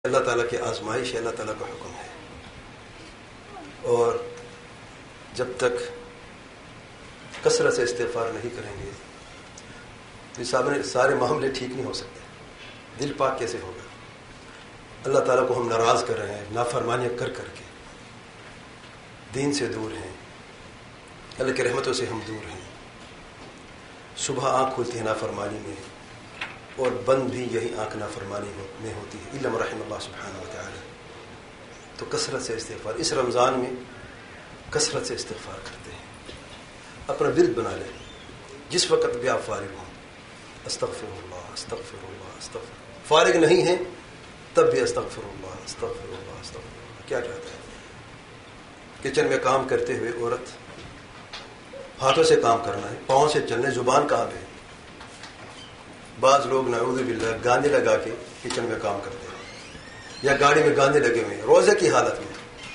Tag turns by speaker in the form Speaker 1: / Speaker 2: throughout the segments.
Speaker 1: اللہ تعالیٰ کی آزمائش ہے، اللہ تعالیٰ کا حکم ہے، اور جب تک کثرت سے استغفار نہیں کریں گے تو سارے معاملے ٹھیک نہیں ہو سکتے. دل پاک کیسے ہوگا؟ اللہ تعالیٰ کو ہم ناراض کر رہے ہیں، نافرمانیاں کر کر کے، دین سے دور ہیں، اللہ کی رحمتوں سے ہم دور ہیں. صبح آنکھ کھلتی ہے نافرمانی میں، اور بند بھی یہی آنکھ نافرمانی میں ہوتی ہے، الا من رحم اللہ سبحانہ و تعالی. تو کثرت سے استغفار، اس رمضان میں کثرت سے استغفار کرتے ہیں. اپنا ورد بنا لیں، جس وقت بھی آپ فارغ ہوں، استغفر اللہ استغفر اللہ استغفر. فارغ نہیں ہیں تب بھی استغفر اللہ استغفر اللہ استغفر اللہ. کیا چاہتا ہے؟ کچن میں کام کرتے ہوئے عورت ہاتھوں سے کام کرنا ہے، پاؤں سے چلنے، زبان کہاں پہ؟ بعض لوگ نعوذ باللہ گانے لگا کے کچن میں کام کرتے ہیں، یا گاڑی میں گانے لگے ہوئے ہیں روزے کی حالت میں.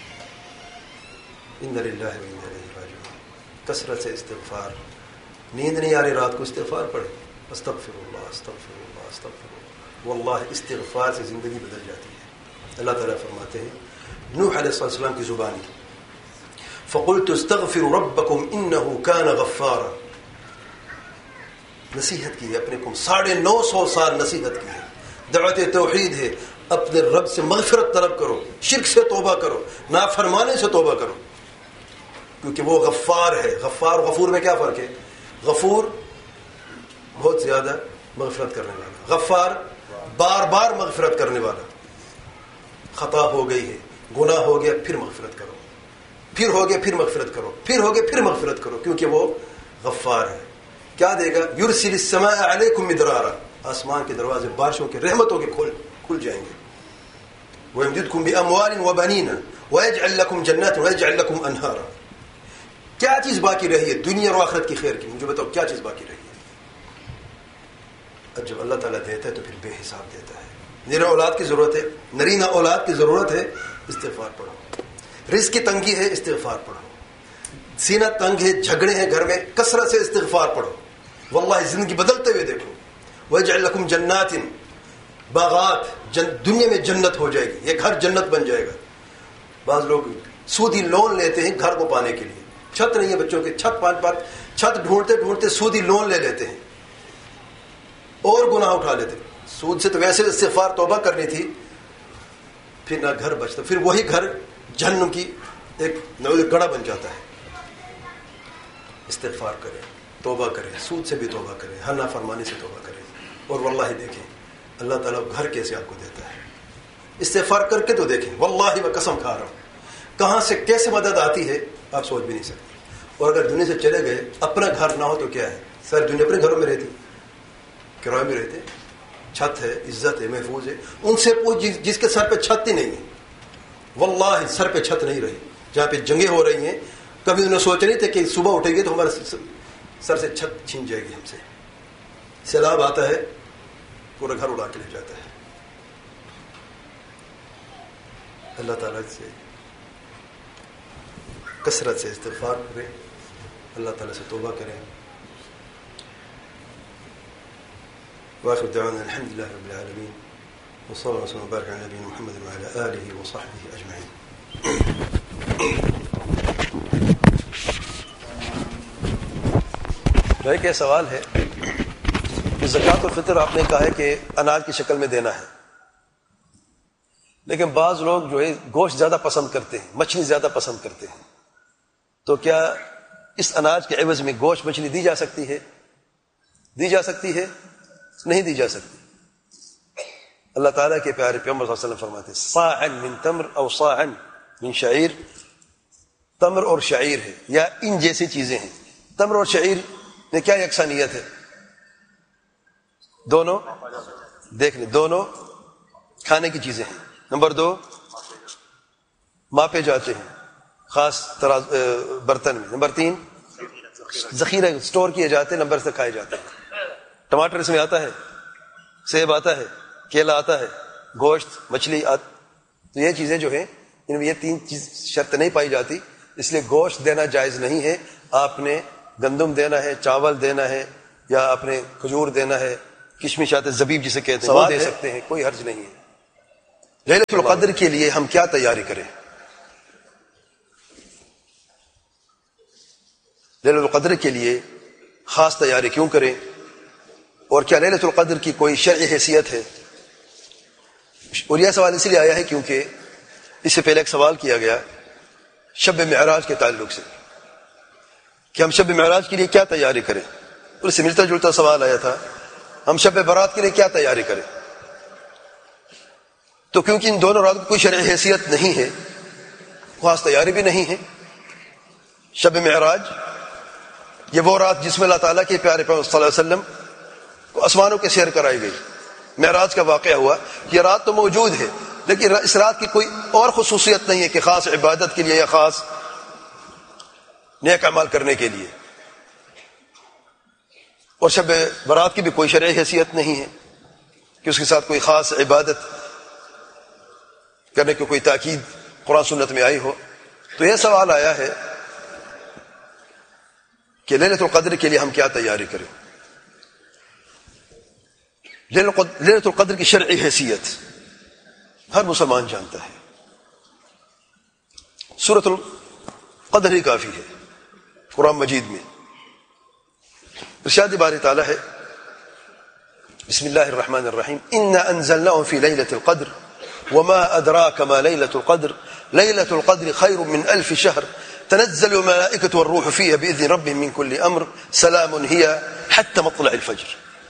Speaker 1: انا للہ و انا الیہ راجعون. کثرت سے استغفار. نیند نہیں آ رہی رات کو، استغفار پڑھے، استغفر اللہ استغفر اللہ استغفر اللہ. واللہ استغفار سے زندگی بدل جاتی ہے. اللہ تعالیٰ فرماتے ہیں نوح علیہ السلام کی زبانی، فقلت استغفروا ربکم انہ کان غفارا. نصیحت کی ہے اپنے کو، 950 سال نصیحت کی ہے. دعوت توحید ہے، اپنے رب سے مغفرت طلب کرو، شرک سے توبہ کرو، نافرمانی سے توبہ کرو، کیونکہ وہ غفار ہے. غفار غفور میں کیا فرق ہے؟ غفور بہت زیادہ مغفرت کرنے والا، غفار بار بار مغفرت کرنے والا. خطا ہو گئی ہے، گناہ ہو گیا، پھر مغفرت کرو، پھر ہو گیا پھر مغفرت کرو، پھر ہو گیا پھر مغفرت کرو، کیونکہ وہ غفار ہے. کیا دے گا؟ یرسل السماء علیکم مدرارا. آسمان کے دروازے بارشوں کے رحمتوں کے کھل جائیں گے. وَيَمْدِدْكُمْ بِأَمْوَالٍ وَبَنِينَ وَيَجْعَلْ لَكُمْ جَنَّاتٍ وَيَجْعَلْ لَكُمْ أَنْهَارًا. کیا چیز باقی رہی ہے دنیا اور آخرت کی خیر کی؟ مجھے بتاؤ کیا چیز باقی رہی ہے؟ اب جب اللہ تعالیٰ دیتا ہے تو پھر بے حساب دیتا ہے. نرینہ اولاد کی ضرورت ہے، نرینہ اولاد کی ضرورت ہے، استغفار پڑھو. رزق کی تنگی ہے، استغفار پڑھو. سینہ تنگ ہے، جھگڑے ہیں گھر میں، کثرت سے استغفار پڑھو. واللہ زندگی بدلتے ہوئے دیکھو. وَيَجْعَلْ لَكُمْ جَنَّاتٍ، باغات، دنیا میں جنت ہو جائے گی، یہ گھر جنت بن جائے گا. بعض لوگ سودی لون لیتے ہیں گھر کو پانے کے لیے. چھت نہیں ہے بچوں کے، چھت ڈھونڈتے ڈھونڈتے سودی لون لے لیتے ہیں اور گناہ اٹھا لیتے. سود سے تو ویسے استغفار توبہ کرنی تھی، پھر نہ گھر بچتا، پھر وہی گھر جہنم کی ایک گڑھا بن جاتا ہے. استغفار کریں، توبہ کریں، سود سے بھی توبہ کریں، ہر نافرمانی سے توبہ کریں. اور واللہ دیکھیں اللہ تعالیٰ گھر کیسے آپ کو دیتا ہے. استغفار کر کے تو دیکھیں، واللہ میں قسم کھا رہا ہوں کہاں سے کیسے مدد آتی ہے آپ سوچ بھی نہیں سکتے. اور اگر دنیا سے چلے گئے، اپنا گھر نہ ہو تو کیا ہے؟ ساری دنیا اپنے گھروں میں رہتی، کرائے میں رہتے، چھت ہے، عزت ہے، محفوظ ہے. ان سے پوچھ جس کے سر پہ چھت ہی نہیں ہے. واللہ سر پہ چھت نہیں رہی. جہاں پہ جنگیں ہو رہی ہیں، کبھی انہیں سوچا نہیں تھا کہ صبح اٹھے گی تو ہمارا سر سے چھت چھین جائے گی ہم سے. سیلاب آتا ہے پورا گھر اڑا کے لے جاتا ہے. اللہ تعالیٰ سے کثرت سے استغفار کریں، اللہ تعالیٰ سے توبہ کریں. وآخر دعوانا الحمد لله رب العالمين وصلى الله وسلم وبارك على نبينا محمد وعلى آله وصحبه أجمعين. بھائی کہ سوال ہے کہ زکوٰۃ الفطر آپ نے کہا ہے کہ اناج کی شکل میں دینا ہے، لیکن بعض لوگ جو ہے گوشت زیادہ پسند کرتے ہیں، مچھلی زیادہ پسند کرتے ہیں، تو کیا اس اناج کے عوض میں گوشت مچھلی دی جا سکتی ہے؟ دی جا سکتی ہے؟ نہیں دی جا سکتی. اللہ تعالیٰ کے پیارے پیغمبر صلی اللہ علیہ وسلم فرماتے ہیں صاعا من تمر او صاعا من شعیر. تمر اور شعیر ہے یا ان جیسی چیزیں ہیں. تمر اور شعیر میں کیا یکسانیت ہے؟ دونوں دیکھ لیں، دونوں کھانے کی چیزیں ہیں. نمبر 2 ماپے جاتے ہیں خاص برتن میں. نمبر 3 ذخیرہ سٹور کیے جاتے ہیں، نمبر سے کھائے جاتے ہیں. ٹماٹر اس میں آتا ہے، سیب آتا ہے، کیلا آتا ہے، گوشت مچھلی تو یہ چیزیں جو ہیں ان میں یہ 3 چیز شرط نہیں پائی جاتی، اس لیے گوشت دینا جائز نہیں ہے. آپ نے گندم دینا ہے، چاول دینا ہے، یا آپ نے کھجور دینا ہے، کشمش آتے زبیب جسے کہتے ہیں وہ دے سکتے ہیں، کوئی حرج نہیں ہے. لیلۃ القدر کے لیے ہم کیا تیاری کریں؟ لیلۃ القدر کے لیے خاص تیاری کیوں کریں؟ اور کیا لیلۃ القدر کی کوئی شرعی حیثیت ہے؟ اور یہ سوال اس لیے آیا ہے کیونکہ اس سے پہلے ایک سوال کیا گیا شب معراج کے تعلق سے کہ ہم شب معراج کے لیے کیا تیاری کریں، اور اس سے ملتا جلتا سوال آیا تھا ہم شب برات کے لیے کیا تیاری کریں۔ تو کیونکہ ان دونوں راتوں کی کوئی شرعی حیثیت نہیں ہے، خاص تیاری بھی نہیں ہے، شب معراج یہ وہ رات جس میں اللہ تعالیٰ کے پیارے پیغمبر صلی اللہ علیہ وسلم کو آسمانوں کے سیر کرائی گئی، معراج کا واقعہ ہوا، یہ رات تو موجود ہے لیکن اس رات کی کوئی اور خصوصیت نہیں ہے کہ خاص عبادت کے لیے یا خاص نیک اعمال کرنے کے لیے، اور شب برات کی بھی کوئی شرعی حیثیت نہیں ہے کہ اس کے ساتھ کوئی خاص عبادت کرنے کی کوئی تاکید قرآن سنت میں آئی ہو۔ تو یہ سوال آیا ہے کہ لیلۃ القدر کے لیے ہم کیا تیاری کریں۔ لیلۃ القدر کی شرعی حیثیت ہر مسلمان جانتا ہے، سورۃ القدر ہی کافی ہے قرآن مجید میں۔ ارشاد باری تعالیٰ ہے بسم اللہ الرحمن الرحیم انا انزلناه فی لیلۃ القدر وما ادراک ما لیلۃ القدر لیلۃ القدر خیر من الف شہر تنزل الملائکۃ والروح فیها باذن ربهم من كل امر سلام هي حتى مطلع الفجر۔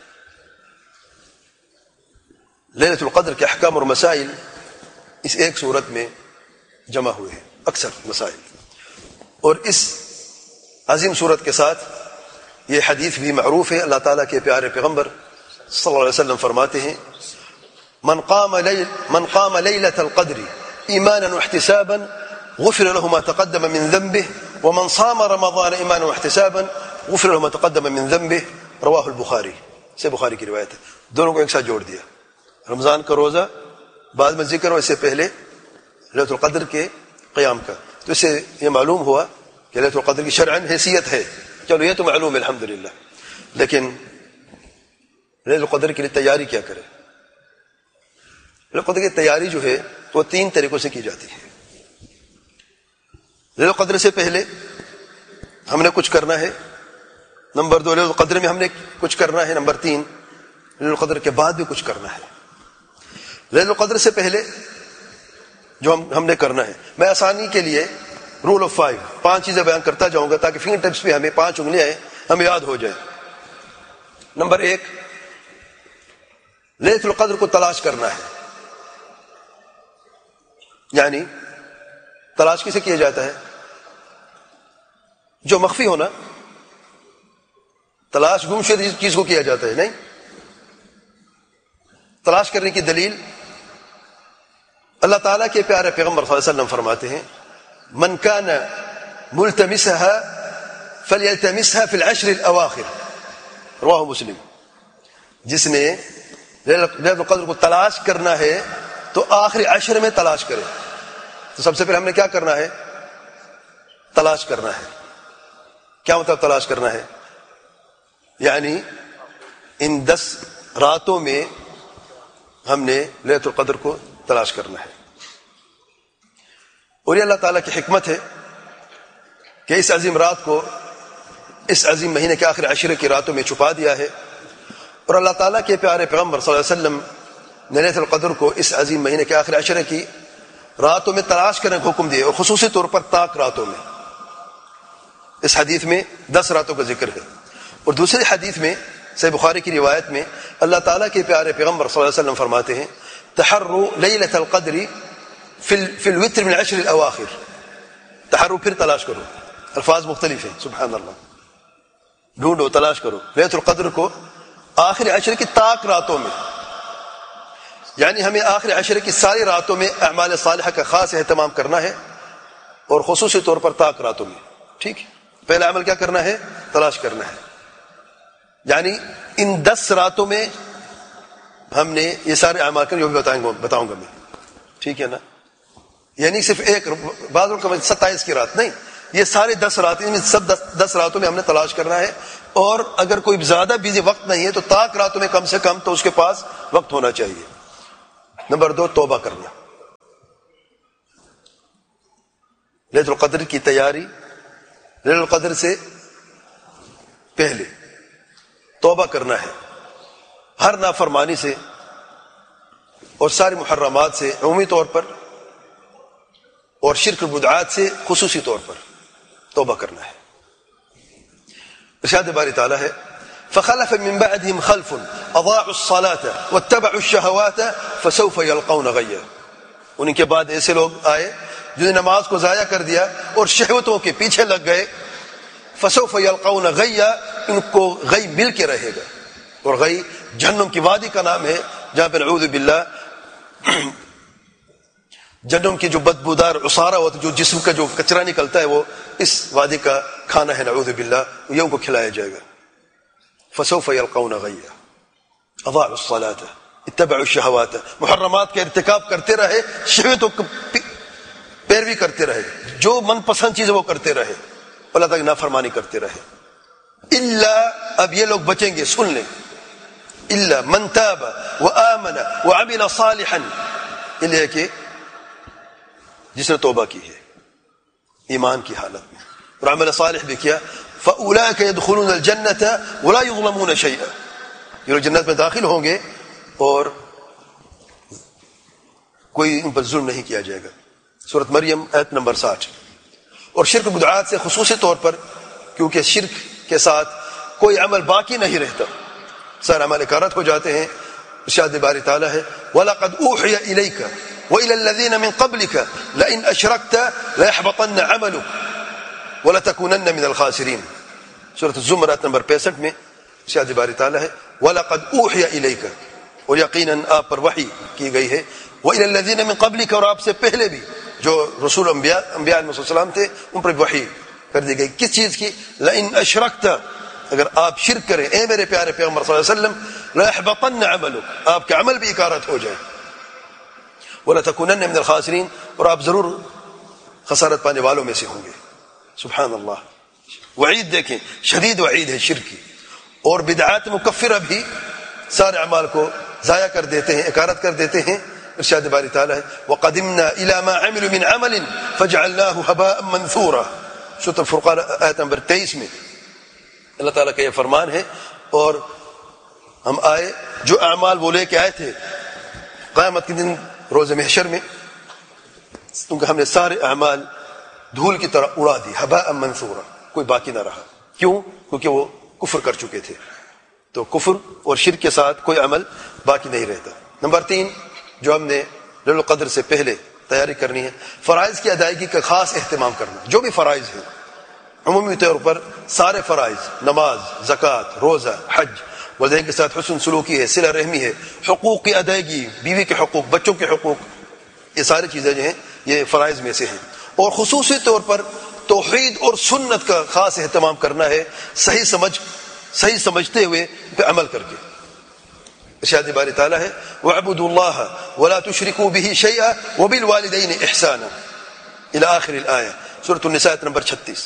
Speaker 1: لیلۃ القدر کے احکام اور مسائل اس ایک صورت میں جمع ہوئے ہیں، اکثر مسائل، اور اس عظیم صورت کے ساتھ یہ حدیث بھی معروف ہے، اللہ تعالیٰ کے پیارے پیغمبر صلی اللہ علیہ وسلم فرماتے ہیں من قام لیلۃ القدر ایمانا واحتسابا غفر له ما تقدم من ذنبه ومن صام رمضان ایمانا واحتسابا غفر له ما تقدم من ذنبه رواہ البخاری، سے بخاری کی روایت ہے۔ دونوں کو ایک ساتھ جوڑ دیا، رمضان کا روزہ بعد میں ذکر ہو، اس سے پہلے لیلۃ القدر کے قیام کا، تو اس سے یہ معلوم ہوا کہ لیلۃ القدر کی شرعاً حیثیت ہے، چلو یہ تو معلوم ہے الحمدللہ، لیکن لیلۃ القدر کے لیے تیاری کیا کرے؟ لیلۃ القدر کی تیاری جو ہے وہ 3 طریقوں سے کی جاتی ہے۔ لیلۃ القدر سے پہلے ہم نے کچھ کرنا ہے، نمبر 2 لیلۃ القدر میں ہم نے کچھ کرنا ہے، نمبر 3 لیلۃ القدر کے بعد بھی کچھ کرنا ہے۔ لیلۃ القدر سے پہلے جو ہم نے کرنا ہے، میں آسانی کے لیے رول آف 5 چیزیں بیان کرتا جاؤں گا تاکہ فنگر ٹپس پہ ہمیں 5 انگلیاں ہمیں یاد ہو جائے۔ نمبر 1 لیلۃ القدر کو تلاش کرنا ہے، یعنی تلاش کسے کیا جاتا ہے؟ جو مخفی ہونا، تلاش گمشدہ چیز کو کیا جاتا ہے، نہیں؟ تلاش کرنے کی دلیل اللہ تعالیٰ کے پیارے پیغمبر صلی اللہ علیہ وسلم فرماتے ہیں من کان ملتمسها فلیلتمسها فی العشر الاواخر، رواہ مسلم۔ جس نے لیلۃ القدر کو تلاش کرنا ہے تو آخری عشر میں تلاش کرے۔ تو سب سے پہلے ہم نے کیا کرنا ہے؟ تلاش کرنا ہے۔ کیا مطلب تلاش کرنا ہے؟ یعنی ان 10 راتوں میں ہم نے لیلۃ القدر کو تلاش کرنا ہے، اور یہ اللہ تعالیٰ کی حکمت ہے کہ اس عظیم رات کو اس عظیم مہینے کے آخر عشرے کی راتوں میں چھپا دیا ہے، اور اللہ تعالیٰ کے پیارے پیغمبر صلی اللہ علیہ وسلم نے لیلۃ القدر کو اس عظیم مہینے کے آخر عشرے کی راتوں میں تلاش کرنے کا حکم دیا، اور خصوصی طور پر طاق راتوں میں۔ اس حدیث میں 10 راتوں کا ذکر ہے، اور دوسری حدیث میں صحیح بخاری کی روایت میں اللہ تعالیٰ کے پیارے پیغمبر صلی اللہ علیہ وسلم فرماتے ہیں تحروا لیلۃ القدر فی الوتر من العشر الاواخر۔ تحروا پھر تلاش کرو، الفاظ مختلف ہیں، سبحان اللہ، ڈھونڈو، تلاش کرو لیلۃ القدر کو آخری عشر کی طاق راتوں میں، یعنی ہمیں آخری عشر کی ساری راتوں میں اعمال صالحہ کا خاص اہتمام کرنا ہے، اور خصوصی طور پر طاق راتوں میں۔ ٹھیک، پہلا عمل کیا کرنا ہے؟ تلاش کرنا ہے، یعنی ان 10 راتوں میں ہم نے یہ سارے اعمال کرنے جو بھی بتاؤں گا میں، ٹھیک ہے نا؟ یعنی صرف ایک بعض 27 کی رات نہیں، یہ سارے 10 راتیں، سب 10 راتوں میں ہم نے تلاش کرنا ہے، اور اگر کوئی زیادہ بیزی وقت نہیں ہے تو طاق راتوں میں کم سے کم تو اس کے پاس وقت ہونا چاہیے۔ نمبر 2 توبہ کرنا، لیلۃ القدر کی تیاری لیلۃ القدر سے پہلے توبہ کرنا ہے ہر نافرمانی سے اور سارے محرمات سے عمومی طور پر، اور شرک بدعات سے خصوصی طور پر توبہ کرنا ہے۔ ارشاد باری تعالیٰ ہے فخلف من بعدهم خلف اضاعوا الصلاة واتبعوا الشهوات فسوف يلقون غيا، ان کے بعد ایسے لوگ آئے جنہوں نے نماز کو ضائع کر دیا اور شہوتوں کے پیچھے لگ گئے، فسوف يلقون غيا، ان کو غی مل کے رہے گا، اور غی جہنم کی وادی کا نام ہے جہاں پہ نعوذ باللہ جہنم کی جو بدبودار عصارہ ہوتا ہے، جو جسم کا جو کچرا نکلتا ہے، وہ اس وادی کا کھانا ہے نعوذ باللہ، یہ ان کو کھلایا جائے گا۔ فسوف يلقون غيا اضاعوا الصلاة اتبعوا الشهوات، محرمات کا ارتکاب کرتے رہے، شہوتوں کی پیروی کرتے رہے، جو من پسند چیز وہ کرتے رہے، اللہ تعالیٰ کی نافرمانی کرتے رہے۔ الا، اب یہ لوگ بچیں گے، سن لیں، الا من تاب وآمن وعمل صالحا، یہ لے کہ جس نے توبہ کی ہے ایمان کی حالت میں اور عمل صالح بھی کیا، فأولئک يدخلون الجنة ولا يظلمون شيئا، یہ لوگ جنت میں داخل ہوں گے اور کوئی ان پر ظلم نہیں کیا جائے گا۔ سورۃ مریم آیت نمبر 60۔ اور شرک بدعات سے خصوصی طور پر، کیونکہ شرک کے ساتھ کوئی عمل باقی نہیں رہتا، سارے عمل اکارت ہو جاتے ہیں۔ ارشاد باری تعالیٰ ہے وَلَقَدْ أُوحِيَ إِلَيْكَ وَإِلَى الَّذِينَ مِن قَبْلِكَ لَئِنْ أَشْرَكْتَ لَيَحْبَطَنَّ عَمَلُكَ وَلَتَكُونَنَّ مِنَ الْخَاسِرِينَ۔ سورۃ الزمر آیت نمبر 65 میں ارشاد باری تعالیٰ ہے وَلَقَدْ أُوحِيَ إِلَيْكَ، اور یقیناً آپ پر وحی کی گئی ہے، وَإِلَى الَّذِينَ مِن قَبْلِكَ، اور آپ سے پہلے بھی جو رسول انبیاء علیہ السلام تھے ان پر وحی کر دی گئی۔ کس چیز کی؟ لَئِنْ أَشْرَكْتَ، اگر آپ شرک کریں اے میرے پیارے پیغمبر صلی اللہ علیہ وسلم، لَيَحْبَطَنَّ عَمَلُكَ، آپ کا عمل بھی اکارت ہو جائے، وَلَتَكُونَنَّ مِنَ الْخَاسِرِينَ، اور آپ ضرور خسارت پانے والوں میں سے ہوں گے۔ سبحان اللہ، وعید دیکھیں، شدید وعید ہے شرک کی۔ اور بدعات مکفرہ بھی سارے اعمال کو ضائع کر دیتے ہیں، اکارت کر دیتے ہیں۔ ارشاد باری تعالیٰ ہے وَقَدِمْنَا إِلَى مَا عَمِلُوا مِنْ عَمَلٍ فَجَعَلْنَاهُ هَبَاءً مَنْثُورًا، سورۃ الفرقان آیت نمبر 23 میں اللہ تعالیٰ کا یہ فرمان ہے۔ اور ہم آئے جو اعمال وہ لے کے آئے تھے قیامت کے دن روز محشر میں، کیونکہ ہم نے سارے اعمال دھول کی طرح اڑا دی، ہباء منثورا، کوئی باقی نہ رہا۔ کیوں؟ کیونکہ وہ کفر کر چکے تھے، تو کفر اور شرک کے ساتھ کوئی عمل باقی نہیں رہتا۔ نمبر 3 جو ہم نے لیلۃ القدر سے پہلے تیاری کرنی ہے، فرائض کی ادائیگی کا خاص اہتمام کرنا۔ جو بھی فرائض ہیں عمومی طور پر سارے فرائض، نماز، زکوٰۃ، روزہ، حج، والدین کے ساتھ حسن سلوکی ہے، صلہ رحمی ہے، حقوق کی ادائیگی، بیوی کے حقوق، بچوں کے حقوق، یہ ساری چیزیں جو ہیں یہ فرائض میں سے ہیں۔ اور خصوصی طور پر توحید اور سنت کا خاص اہتمام کرنا ہے، صحیح سمجھتے ہوئے پہ عمل کر کے۔ ارشاد باری تعالیٰ ہے وَاعْبُدُوا اللَّهَ وَلَا تُشْرِكُوا بِهِ شَيْئًا وَبِالْوَالِدَيْنِ إِحْسَانًا إلى آخر الآیہ، سورۃ النساء نمبر 36۔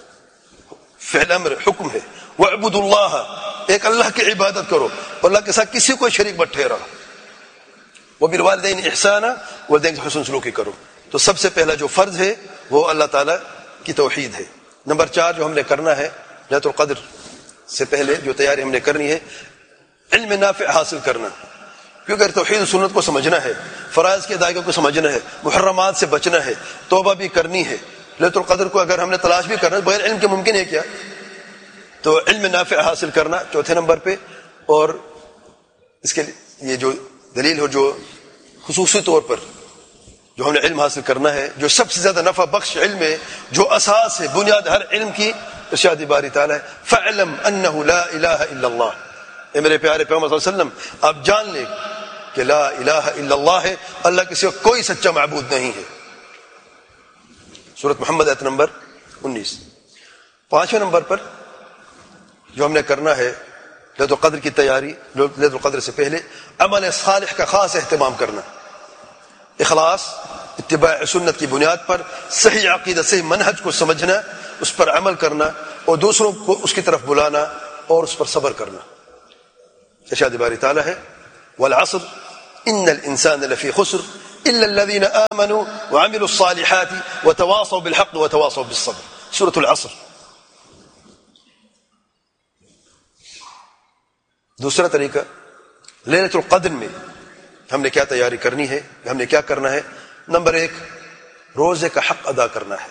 Speaker 1: فعل امر، حکم ہے، وَاعْبُدُوا اللَّهَ، ایک اللہ کی عبادت کرو، اللہ کے ساتھ کسی کو شریک مت ٹھہراؤ، وَبِالْوَالِدَيْنِ إِحْسَانًا، والدین سے حسن سلوکی کرو۔ تو سب سے پہلا جو فرض ہے وہ اللہ تعالیٰ کی توحید ہے۔ نمبر 4 جو ہم نے کرنا ہے لیلۃ القدر سے پہلے جو تیاری ہم نے کرنی ہے، علم نافع حاصل کرنا، کیونکہ اگر توحید و سنت کو سمجھنا ہے، فرائض کے ادائیگی کو سمجھنا ہے، محرمات سے بچنا ہے، توبہ بھی کرنی ہے، لیلۃ القدر کو اگر ہم نے تلاش بھی کرنا ہے بغیر علم کے ممکن ہے کیا؟ تو علم نافع حاصل کرنا چوتھے نمبر پہ۔ اور اس کے یہ جو دلیل ہو جو خصوصی طور پر جو ہم نے علم حاصل کرنا ہے، جو سب سے زیادہ نفع بخش علم ہے، جو اساس ہے، بنیاد ہر علم کی، ارشاد باری تعالیٰ ہے فَاعْلَمْ أَنَّهُ لَا إِلَهَ إِلَّا اللَّهُ، اے میرے پیارے پیغمبر صلی اللہ علیہ وسلم آپ جان لیں کہ لا الہ الا اللہ ہے، اللہ کے سوا کوئی سچا معبود نہیں ہے۔ سورۃ محمد آیت نمبر 19۔ 5ویں نمبر پر جو ہم نے کرنا ہے لیلۃ القدر کی تیاری، لیلۃ القدر سے پہلے عمل صالح کا خاص اہتمام کرنا، اخلاص، اتباع سنت کی بنیاد پر صحیح عقیدہ، صحیح منہج کو سمجھنا، اس پر عمل کرنا اور دوسروں کو اس کی طرف بلانا اور اس پر صبر کرنا۔ ارشاد باری تعالیٰ ہے والعصر ان الانسان لفی خسر إلا الذين آمنوا وعملوا الصالحات وتواصوا بالحق وتواصوا بالصبر. سورة العصر. دوسرا طریقہ لیلۃ القدر میں ہم نے کیا تیاری کرنی ہے, ہم نے کیا کرنا ہے. نمبر 1, روزے کا حق ادا کرنا ہے.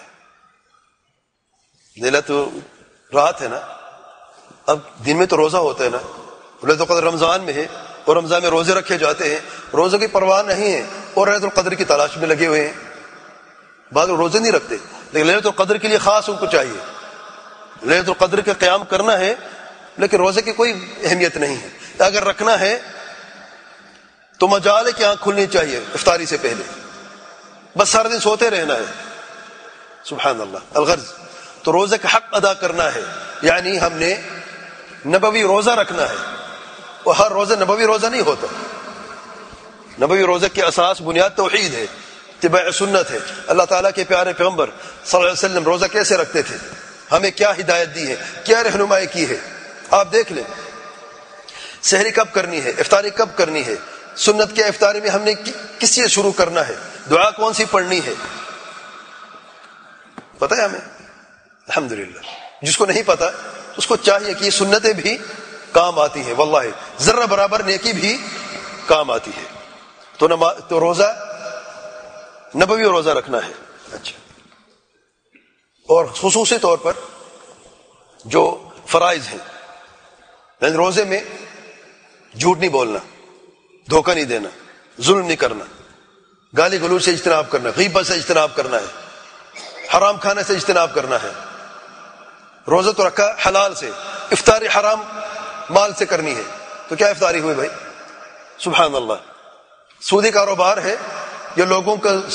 Speaker 1: لیلۃ رات ہے نا, اب دن میں تو روزہ ہوتا ہے نا. لیلۃ القدر رمضان میں ہے اور رمضان میں روزے رکھے جاتے ہیں, روزوں کی پرواہ نہیں ہے اور لیلۃ القدر کی تلاش میں لگے ہوئے ہیں. بعض لوگ روزے نہیں رکھتے, لیکن لیلۃ القدر کے لیے خاص ان کو چاہیے. لیلۃ القدر کا قیام کرنا ہے لیکن روزے کی کوئی اہمیت نہیں ہے. اگر رکھنا ہے تو مجال کی آنکھ کھلنی چاہیے افطاری سے پہلے, بس سارا دن سوتے رہنا ہے. سبحان اللہ. الغرض تو روزے کا حق ادا کرنا ہے, یعنی ہم نے نبوی روزہ رکھنا ہے. اور ہر روزہ نبوی روزہ نہیں ہوتا. نبوی روزے کی اساس بنیاد توحید ہے, اتباع سنت ہے. اللہ تعالیٰ کے پیارے پیغمبر صلی اللہ علیہ وسلم روزہ کیسے رکھتے تھے, ہمیں کیا ہدایت دی ہے, کیا رہنمائی کی ہے, آپ دیکھ لیں. سحری کب کرنی ہے, افطاری کب کرنی ہے, سنت کے افطاری میں ہم نے کس چیز شروع کرنا ہے, دعا کون سی پڑھنی ہے, پتہ ہے ہمیں الحمدللہ. جس کو نہیں پتا اس کو چاہیے کہ یہ سنتیں بھی کام آتی ہیں, واللہ ذرہ برابر نیکی بھی کام آتی ہے. تو روزہ نبوی روزہ رکھنا ہے. اچھا, اور خصوصی طور پر جو فرائض ہیں, یعنی روزے میں جھوٹ نہیں بولنا, دھوکہ نہیں دینا, ظلم نہیں کرنا, گالی گلوچ سے اجتناب کرنا, غیبت سے اجتناب کرنا ہے, حرام کھانے سے اجتناب کرنا ہے. روزہ تو رکھا حلال سے, افطاری حرام مال سے کرنی ہے, تو کیا افطاری ہوئی بھائی؟ سبحان اللہ. سودی کاروبار ہے, یہ لوگوں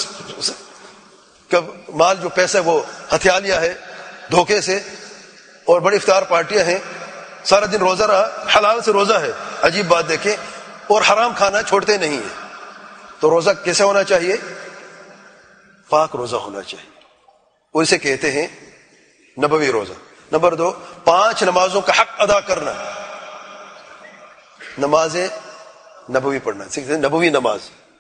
Speaker 1: کا مال جو پیسہ وہ ہتھیا لیا ہے دھوکے سے, اور بڑی افطار پارٹیاں ہیں, سارا دن روزہ رہا, حلال سے روزہ ہے, عجیب بات دیکھیں, اور حرام کھانا چھوڑتے نہیں ہیں. تو روزہ کیسے ہونا چاہیے؟ پاک روزہ ہونا چاہیے, اسے کہتے ہیں نبوی روزہ. نمبر 2, 5 نمازوں کا حق ادا کرنا. نمازیں نبوی پڑھنا, نبوی نماز.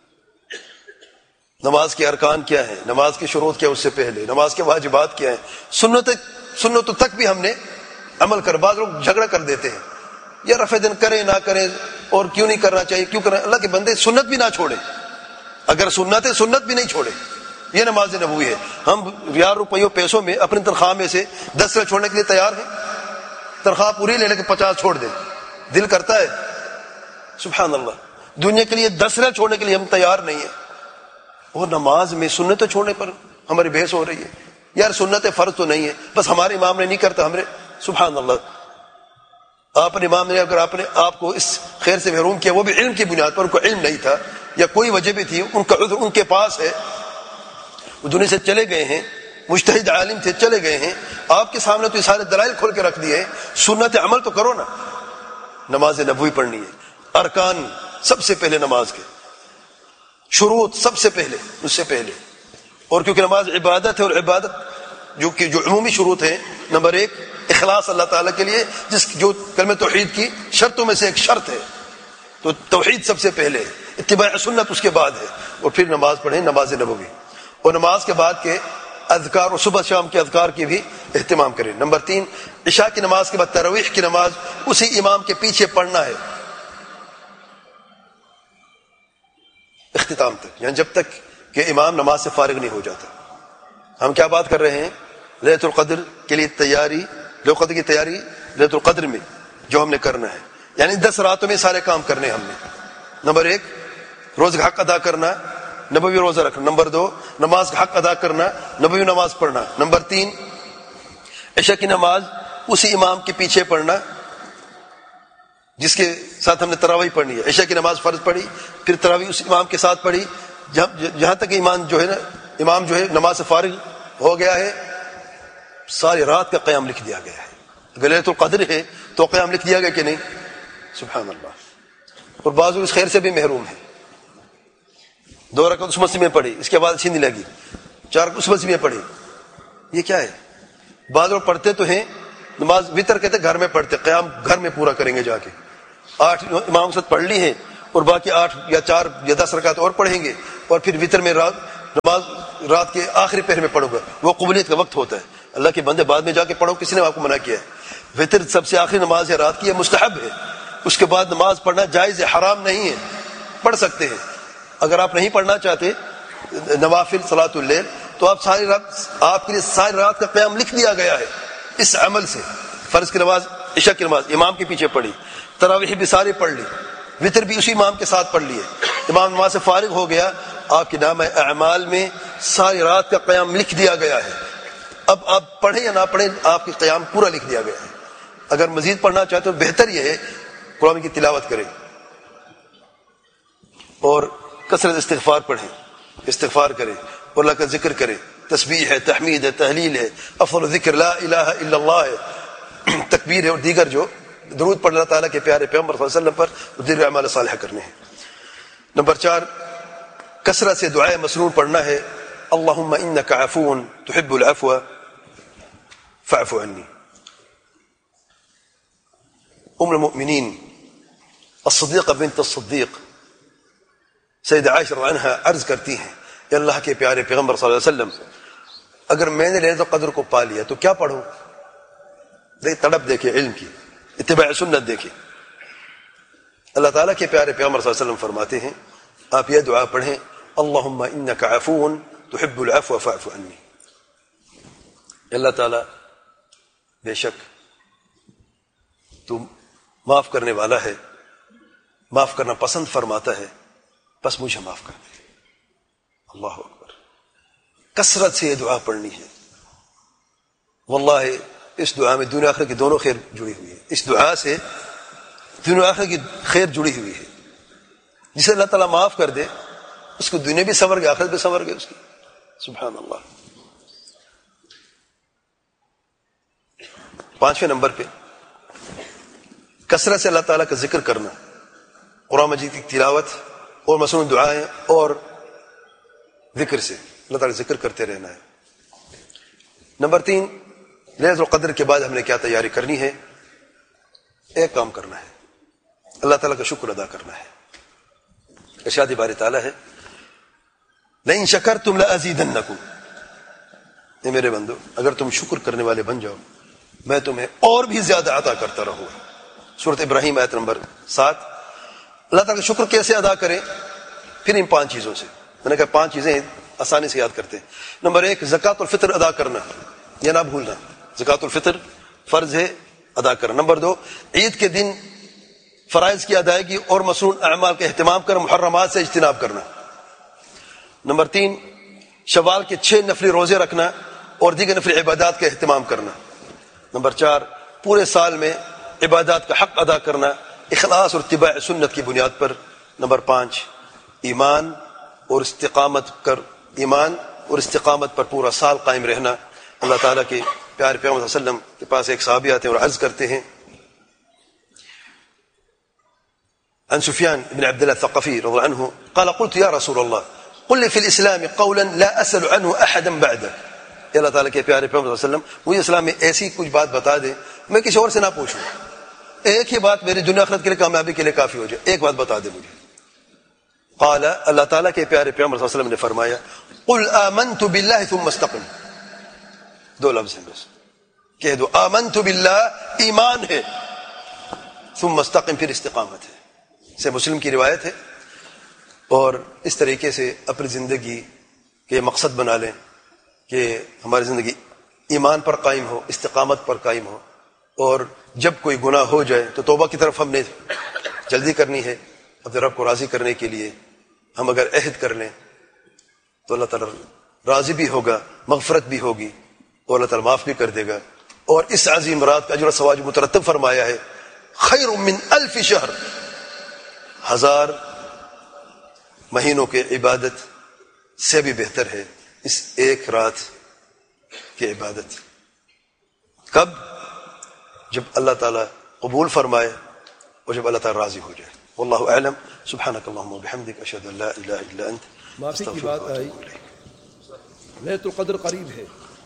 Speaker 1: نماز کے ارکان کیا ہیں, نماز کی شروط کیا, اس سے پہلے نماز کے واجبات کیا ہیں, سنتوں تک بھی ہم نے عمل کر. بعض لوگ جھگڑا کر دیتے ہیں, یا رفع دن کریں نہ کریں, اور کیوں نہیں کرنا چاہیے, کیوں کرنا. اللہ کے بندے سنت بھی نہ چھوڑے, اگر سنت ہے سنت بھی نہیں چھوڑے. یہ نماز نبوی ہے. ہم 1000 روپیوں پیسوں میں اپنی تنخواہ میں سے 10 روپے چھوڑنے کے لیے تیار ہیں. تنخواہ پوری لے لے کے 50 چھوڑ دیں, دل کرتا ہے. سبحان اللہ. دنیا کے لیے 10 روپے چھوڑنے کے لیے ہم تیار نہیں ہیں, اور نماز میں سنتیں چھوڑنے پر ہماری بحث ہو رہی ہے. یار سنت فرض تو نہیں ہے, بس ہمارے امام نے نہیں کرتا, ہمارے. سبحان اللہ. آپ نے امام نے اگر آپ نے آپ کو اس خیر سے محروم کیا, وہ بھی علم کی بنیاد پر, ان کو علم نہیں تھا یا کوئی وجہ بھی تھی, ان کا عذر ان کے پاس ہے, وہ دنیا سے چلے گئے ہیں, مجتہد عالم تھے, چلے گئے ہیں. آپ کے سامنے تو یہ سارے دلائل کھول کے رکھ دیے ہیں. سنت عمل تو کرو نا. نماز نبوی پڑھنی ہے, ارکان سب سے پہلے نماز کے, شروط سب سے پہلے, اس سے پہلے. اور کیونکہ نماز عبادت ہے, اور عبادت جو عمومی شروط ہیں, نمبر 1 اخلاص اللہ تعالیٰ کے لیے, جو کلمہ توحید کی شرطوں میں سے ایک شرط ہے. تو توحید سب سے پہلے, اتباع سنت اس کے بعد ہے, اور پھر نماز پڑھیں نماز نبوی. اور نماز کے بعد کے اذکار اور صبح شام کے اذکار کی بھی اہتمام کریں. نمبر 3 عشاء کی نماز کے بعد تراویح کی نماز اسی امام کے پیچھے پڑھنا ہے اختتام تک, یعنی جب تک کہ امام نماز سے فارغ نہیں ہو جاتا. ہم کیا بات کر رہے ہیں؟ لیلۃ القدر کے لیے تیاری, لیلۃ القدر کی تیاری لیلۃ القدر میں جو ہم نے کرنا ہے, یعنی 10 راتوں میں سارے کام کرنے ہم نے. نمبر 1 روز کا حق ادا کرنا, نبوی روزہ رکھنا. نمبر 2 نماز کا حق ادا کرنا, نبوی نماز پڑھنا. نمبر 3 عشاء کی نماز اسی امام کے پیچھے پڑھنا جس کے ساتھ ہم نے تراویح پڑھنی ہے. عشاء کی نماز فرض پڑھی, پھر تراویح اس امام کے ساتھ پڑھی, جہاں تک امام جو ہے نماز سے فارغ ہو گیا ہے, ساری رات کا قیام لکھ دیا گیا ہے. اگر لیلۃ القدر ہے تو قیام لکھ دیا گیا کہ نہیں؟ سبحان اللہ. اور بعض اس خیر سے بھی محروم ہے. 2 رکعت اس مسجد میں پڑھی, اس کے بعد اچھی نہیں لگی, 4 رکعت اس مسجد میں پڑھی. یہ کیا ہے؟ بعض لوگ پڑھتے تو ہیں نماز وتر کہتے گھر میں پڑھتے, قیام گھر میں پورا کریں گے, جا کے 8 امام کے ساتھ پڑھ لی ہیں, اور باقی 8 یا 4 یا 10 رکعت اور پڑھیں گے, اور پھر وتر میں نماز رات کے آخری پہر میں پڑھوں گا، وہ قبولیت کا وقت ہوتا ہے. اللہ کے بندے بعد میں جا کے پڑھو، کسی نے آپ کو منع کیا ہے؟ وتر سب سے آخری نماز ہے رات کی، یہ مستحب ہے. اس کے بعد نماز پڑھنا جائز ہے، حرام نہیں ہے، پڑھ سکتے ہیں. اگر آپ نہیں پڑھنا چاہتے نوافل صلاۃ اللیل تو آپ ساری رات، آپ کے لیے ساری رات کا قیام لکھ دیا گیا ہے اس عمل سے. فرض کی نماز، عشاء کی نماز امام کے پیچھے پڑھی، تراویح بھی ساری پڑھ لی، وتر بھی اسی امام کے ساتھ پڑھ لیے، امام نماز سے فارغ ہو گیا، آپ کے نام اعمال میں ساری رات کا قیام لکھ دیا گیا ہے. اب آپ پڑھیں یا نہ پڑھیں، آپ کے قیام پورا لکھ دیا گیا ہے. اگر مزید پڑھنا چاہتے تو بہتر یہ ہے قرآن کی تلاوت کریں اور کثرت استغفار پڑھیں، استغفار کریں اور اللہ کا ذکر کریں. تسبیح ہے، تحمید ہے، تحلیل ہے، افضل ذکر لا الہ الا اللہ ہے، تکبیر ہے، اور دیگر جو درود پڑھ اللہ تعالیٰ کے پیارے پیغمبر صلی اللہ علیہ وسلم پر دیگر اعمال صالحہ کرنے ہیں. نمبر 4، کثرت سے دعائے مسرور پڑھنا ہے. اللہم انک عفو تحب العفو فاعف عنی. ام المؤمنین الصدیقہ بنت الصدیق سیدہ عائشہ رضی اللہ عنہا عرض کرتی ہیں کہ اللہ کے پیارے پیغمبر صلی اللہ علیہ وسلم، اگر میں نے لیلۃ القدر کو پا لیا تو کیا پڑھوں؟ تڑپ دیکھے علم کی، اتباع سنت دیکھے. اللہ تعالیٰ کے پیارے پیغمبر صلی اللہ علیہ وسلم فرماتے ہیں آپ یہ دعا پڑھیں، اللہم انک عفو تحب العفو فاعف عنی. اللہ تعالیٰ بے شک تو معاف کرنے والا ہے، معاف کرنا پسند فرماتا ہے، بس مجھے معاف کر دے. اللہ اکبر. کثرت سے یہ دعا پڑھنی ہے. واللہ اس دعا میں دنیا آخرت کی دونوں خیر جڑی ہوئی ہے. اس دعا سے دنیا آخرت کی خیر جڑی ہوئی ہے. جسے اللہ تعالیٰ معاف کر دے اس کو دنیا بھی سنور گئے، آخرت بھی سنور گئے اس کی. سبحان اللہ. 5ویں نمبر پہ کثرت سے اللہ تعالیٰ کا ذکر کرنا، قرآن مجید کی تلاوت اور مصنوع دعائیں اور ذکر سے اللہ تعالیٰ ذکر کرتے رہنا ہے. نمبر 3، لیلۃ القدر کے بعد ہم نے کیا تیاری کرنی ہے؟ ایک کام کرنا ہے، اللہ تعالیٰ کا شکر ادا کرنا ہے. ارشاد باری تعالیٰ ہے لئن شکرتم لازیدنکم. اے میرے بندو اگر تم شکر کرنے والے بن جاؤ میں تمہیں اور بھی زیادہ عطا کرتا رہوں. سورۃ ابراہیم آیت نمبر 7. اللہ تعالیٰ کا شکر کیسے ادا کریں؟ پھر ان 5 چیزوں سے. میں نے کہا 5 چیزیں آسانی سے یاد کرتے ہیں. نمبر 1، زکوٰۃ الفطر ادا کرنا، یہ نہ بھولنا. زکوٰۃ الفطر فرض ہے، ادا کرنا. نمبر 2، عید کے دن فرائض کی ادائیگی اور مصنون اعمال کا اہتمام کر محرمات سے اجتناب کرنا. نمبر 3، شوال کے 6 نفلی روزے رکھنا اور دیگر نفلی عبادات کا اہتمام کرنا. نمبر 4، پورے سال میں عبادات کا حق ادا کرنا اخلاص اور اتباع سنت کی بنیاد پر. نمبر 5، ایمان اور استقامت پر پورا سال قائم رہنا. اللہ تعالیٰ کے پیارے پیغمبر صلی اللہ علیہ وسلم کے پاس ایک صحابی آتے ہیں اور عرض کرتے ہیں عن سفیان بن عبد الله الثقفي رضي الله عنه قال قلت يا رسول الله قل لي في الاسلام قولا لا اسال عنه احدا بعدك. اللہ تعالیٰ کے پیارے پیغمبر صلی اللہ علیہ وسلم مجھے اسلام میں ایسی کچھ بات بتا دیں میں کسی اور سے نہ پوچھوں، ایک ہی بات میری دنیا آخرت کے لیے کامیابی کے لیے کافی ہو جائے، ایک بات بتا دے مجھے. قال، اللہ تعالیٰ کے پیارے پیغمبر صلی اللہ علیہ وسلم نے فرمایا قل آمنت باللہ ثم استقم. 2 لفظ ہیں بس، کہہ دو آمنت باللہ، ایمان ہے، ثم استقم، پھر استقامت ہے. سے مسلم کی روایت ہے. اور اس طریقے سے اپنی زندگی کے مقصد بنا لیں کہ ہماری زندگی ایمان پر قائم ہو، استقامت پر قائم ہو، اور جب کوئی گناہ ہو جائے تو توبہ کی طرف ہم نے جلدی کرنی ہے. اپنے رب کو راضی کرنے کے لیے ہم اگر عہد کر لیں تو اللہ تعالیٰ راضی بھی ہوگا، مغفرت بھی ہوگی اور اللہ تعالیٰ معاف بھی کر دے گا. اور اس عظیم رات کا اجر و ثواب مترتب فرمایا ہے خیر من 1000 شہر، 1000 مہینوں کے عبادت سے بھی بہتر ہے اس ایک رات کی عبادت. کب؟ جب اللہ تعالیٰ قبول فرمائے اور جب اللہ تعالیٰ راضی ہو جائے. واللہ اعلم. سبحانک اللہم وبحمدک، اشہد ان لا الہ الا انت.
Speaker 2: معافی کی بات آئی، لیلۃ القدر قریب ہے.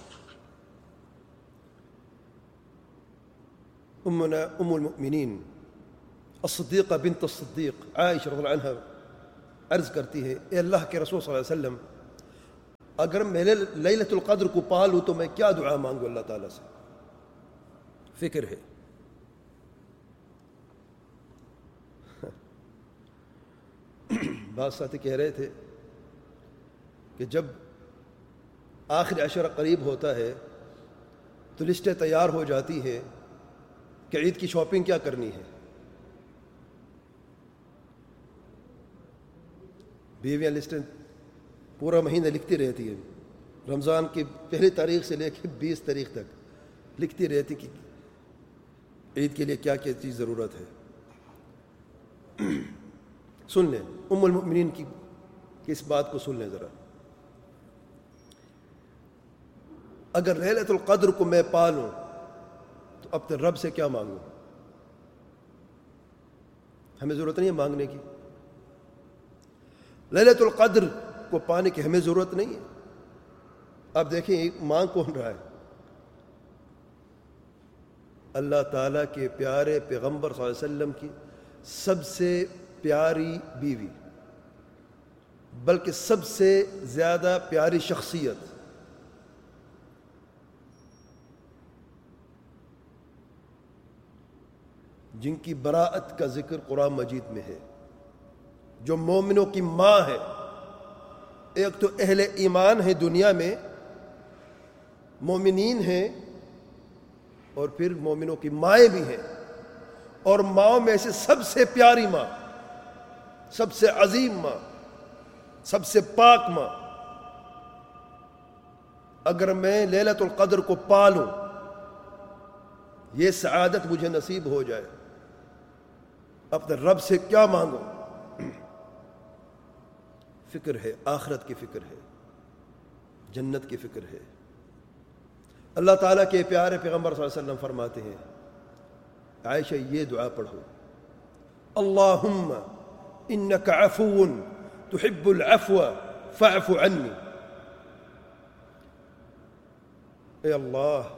Speaker 2: امنا ام المؤمنین الصدیقہ بنت الصدیق عائشہ رضی اللہ عنہا عرض کرتی ہے اے اللہ کے رسول صلی اللہ علیہ وسلم، اگر میں لیلۃ القدر کو پا لوں تو میں کیا دعا مانگوں اللہ تعالیٰ سے؟ فکر ہے. بعض ساتھی کہہ رہے تھے کہ جب آخر عشرہ قریب ہوتا ہے تو لسٹیں تیار ہو جاتی ہیں کہ عید کی شاپنگ کیا کرنی ہے. بیویاں لسٹیں پورا مہینہ لکھتی رہتی ہیں، رمضان کی پہلی تاریخ سے لے کے 20 تاریخ تک لکھتی رہتی کہ عید کے لیے کیا کیا چیز ضرورت ہے. سن لیں ام المؤمنین کی اس بات کو سن لیں ذرا. اگر لیلۃ القدر کو میں پا لوں تو اپنے رب سے کیا مانگوں؟ ہمیں ضرورت نہیں ہے مانگنے کی. لیلۃ القدر کو پانے کی ہمیں ضرورت نہیں ہے. آپ دیکھیں مانگ کون رہا ہے؟ اللہ تعالیٰ کے پیارے پیغمبر صلی اللہ علیہ وسلم کی سب سے پیاری بیوی، بلکہ سب سے زیادہ پیاری شخصیت، جن کی براءت کا ذکر قرآن مجید میں ہے، جو مومنوں کی ماں ہے. ایک تو اہل ایمان ہے دنیا میں، مومنین ہیں، اور پھر مومنوں کی مائیں بھی ہیں، اور ماؤں میں سے سب سے پیاری ماں، سب سے عظیم ماں، سب سے پاک ماں. اگر میں لیلۃ القدر کو پا لوں، یہ سعادت مجھے نصیب ہو جائے، اپنے رب سے کیا مانگو؟ فکر ہے، آخرت کی فکر ہے، جنت کی فکر ہے. اللہ تعالیٰ کے پیارے پیغمبر صلی اللہ علیہ وسلم فرماتے ہیں، عائشہ یہ دعا پڑھو، اللہم انک عفو تحب العفو فاعف عنی. اے اللہ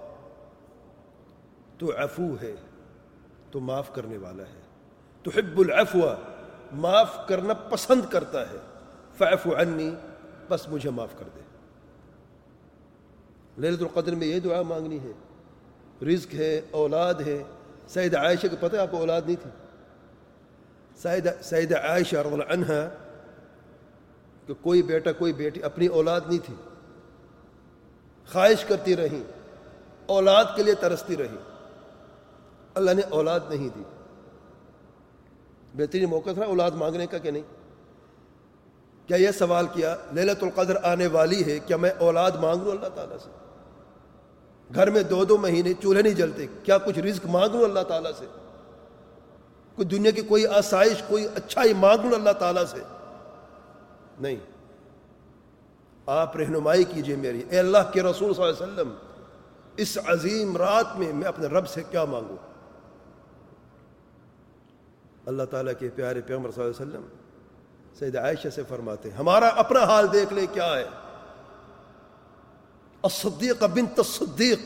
Speaker 2: تو عفو ہے، تو معاف کرنے والا ہے. تحب العفو، معاف کرنا پسند کرتا ہے. فاعف عنی، بس مجھے معاف کر دے. لیلۃ القدر میں یہ دعا مانگنی ہے. رزق ہے، اولاد ہے. سیدہ عائشہ کو پتہ ہے آپ کو اولاد نہیں تھی. سیدہ عائشہ رضی اللہ عنہا کہ کوئی بیٹا کوئی بیٹی، اپنی اولاد نہیں تھی. خواہش کرتی رہیں، اولاد کے لیے ترستی رہیں. اللہ نے اولاد نہیں دی. بہترین موقع تھا اولاد مانگنے کا کہ نہیں؟ کیا یہ سوال کیا لیلۃ القدر آنے والی ہے، کیا میں اولاد مانگ لوں اللہ تعالیٰ سے؟ گھر میں 2 مہینے چولہے نہیں جلتے، کیا کچھ رزق مانگ لوں اللہ تعالیٰ سے؟ کوئی دنیا کی کوئی آسائش، کوئی اچھائی مانگ لوں اللہ تعالیٰ سے؟ نہیں. آپ رہنمائی کیجئے میری. اے اللہ کے رسول صلی اللہ علیہ وسلم، اس عظیم رات میں اپنے رب سے کیا مانگوں؟ اللہ تعالیٰ کے پیارے پیغمبر صلی اللہ علیہ وسلم سیدہ عائشہ سے فرماتے ہیں، ہمارا اپنا حال دیکھ لے کیا ہے. الصدیقہ بنت الصدیق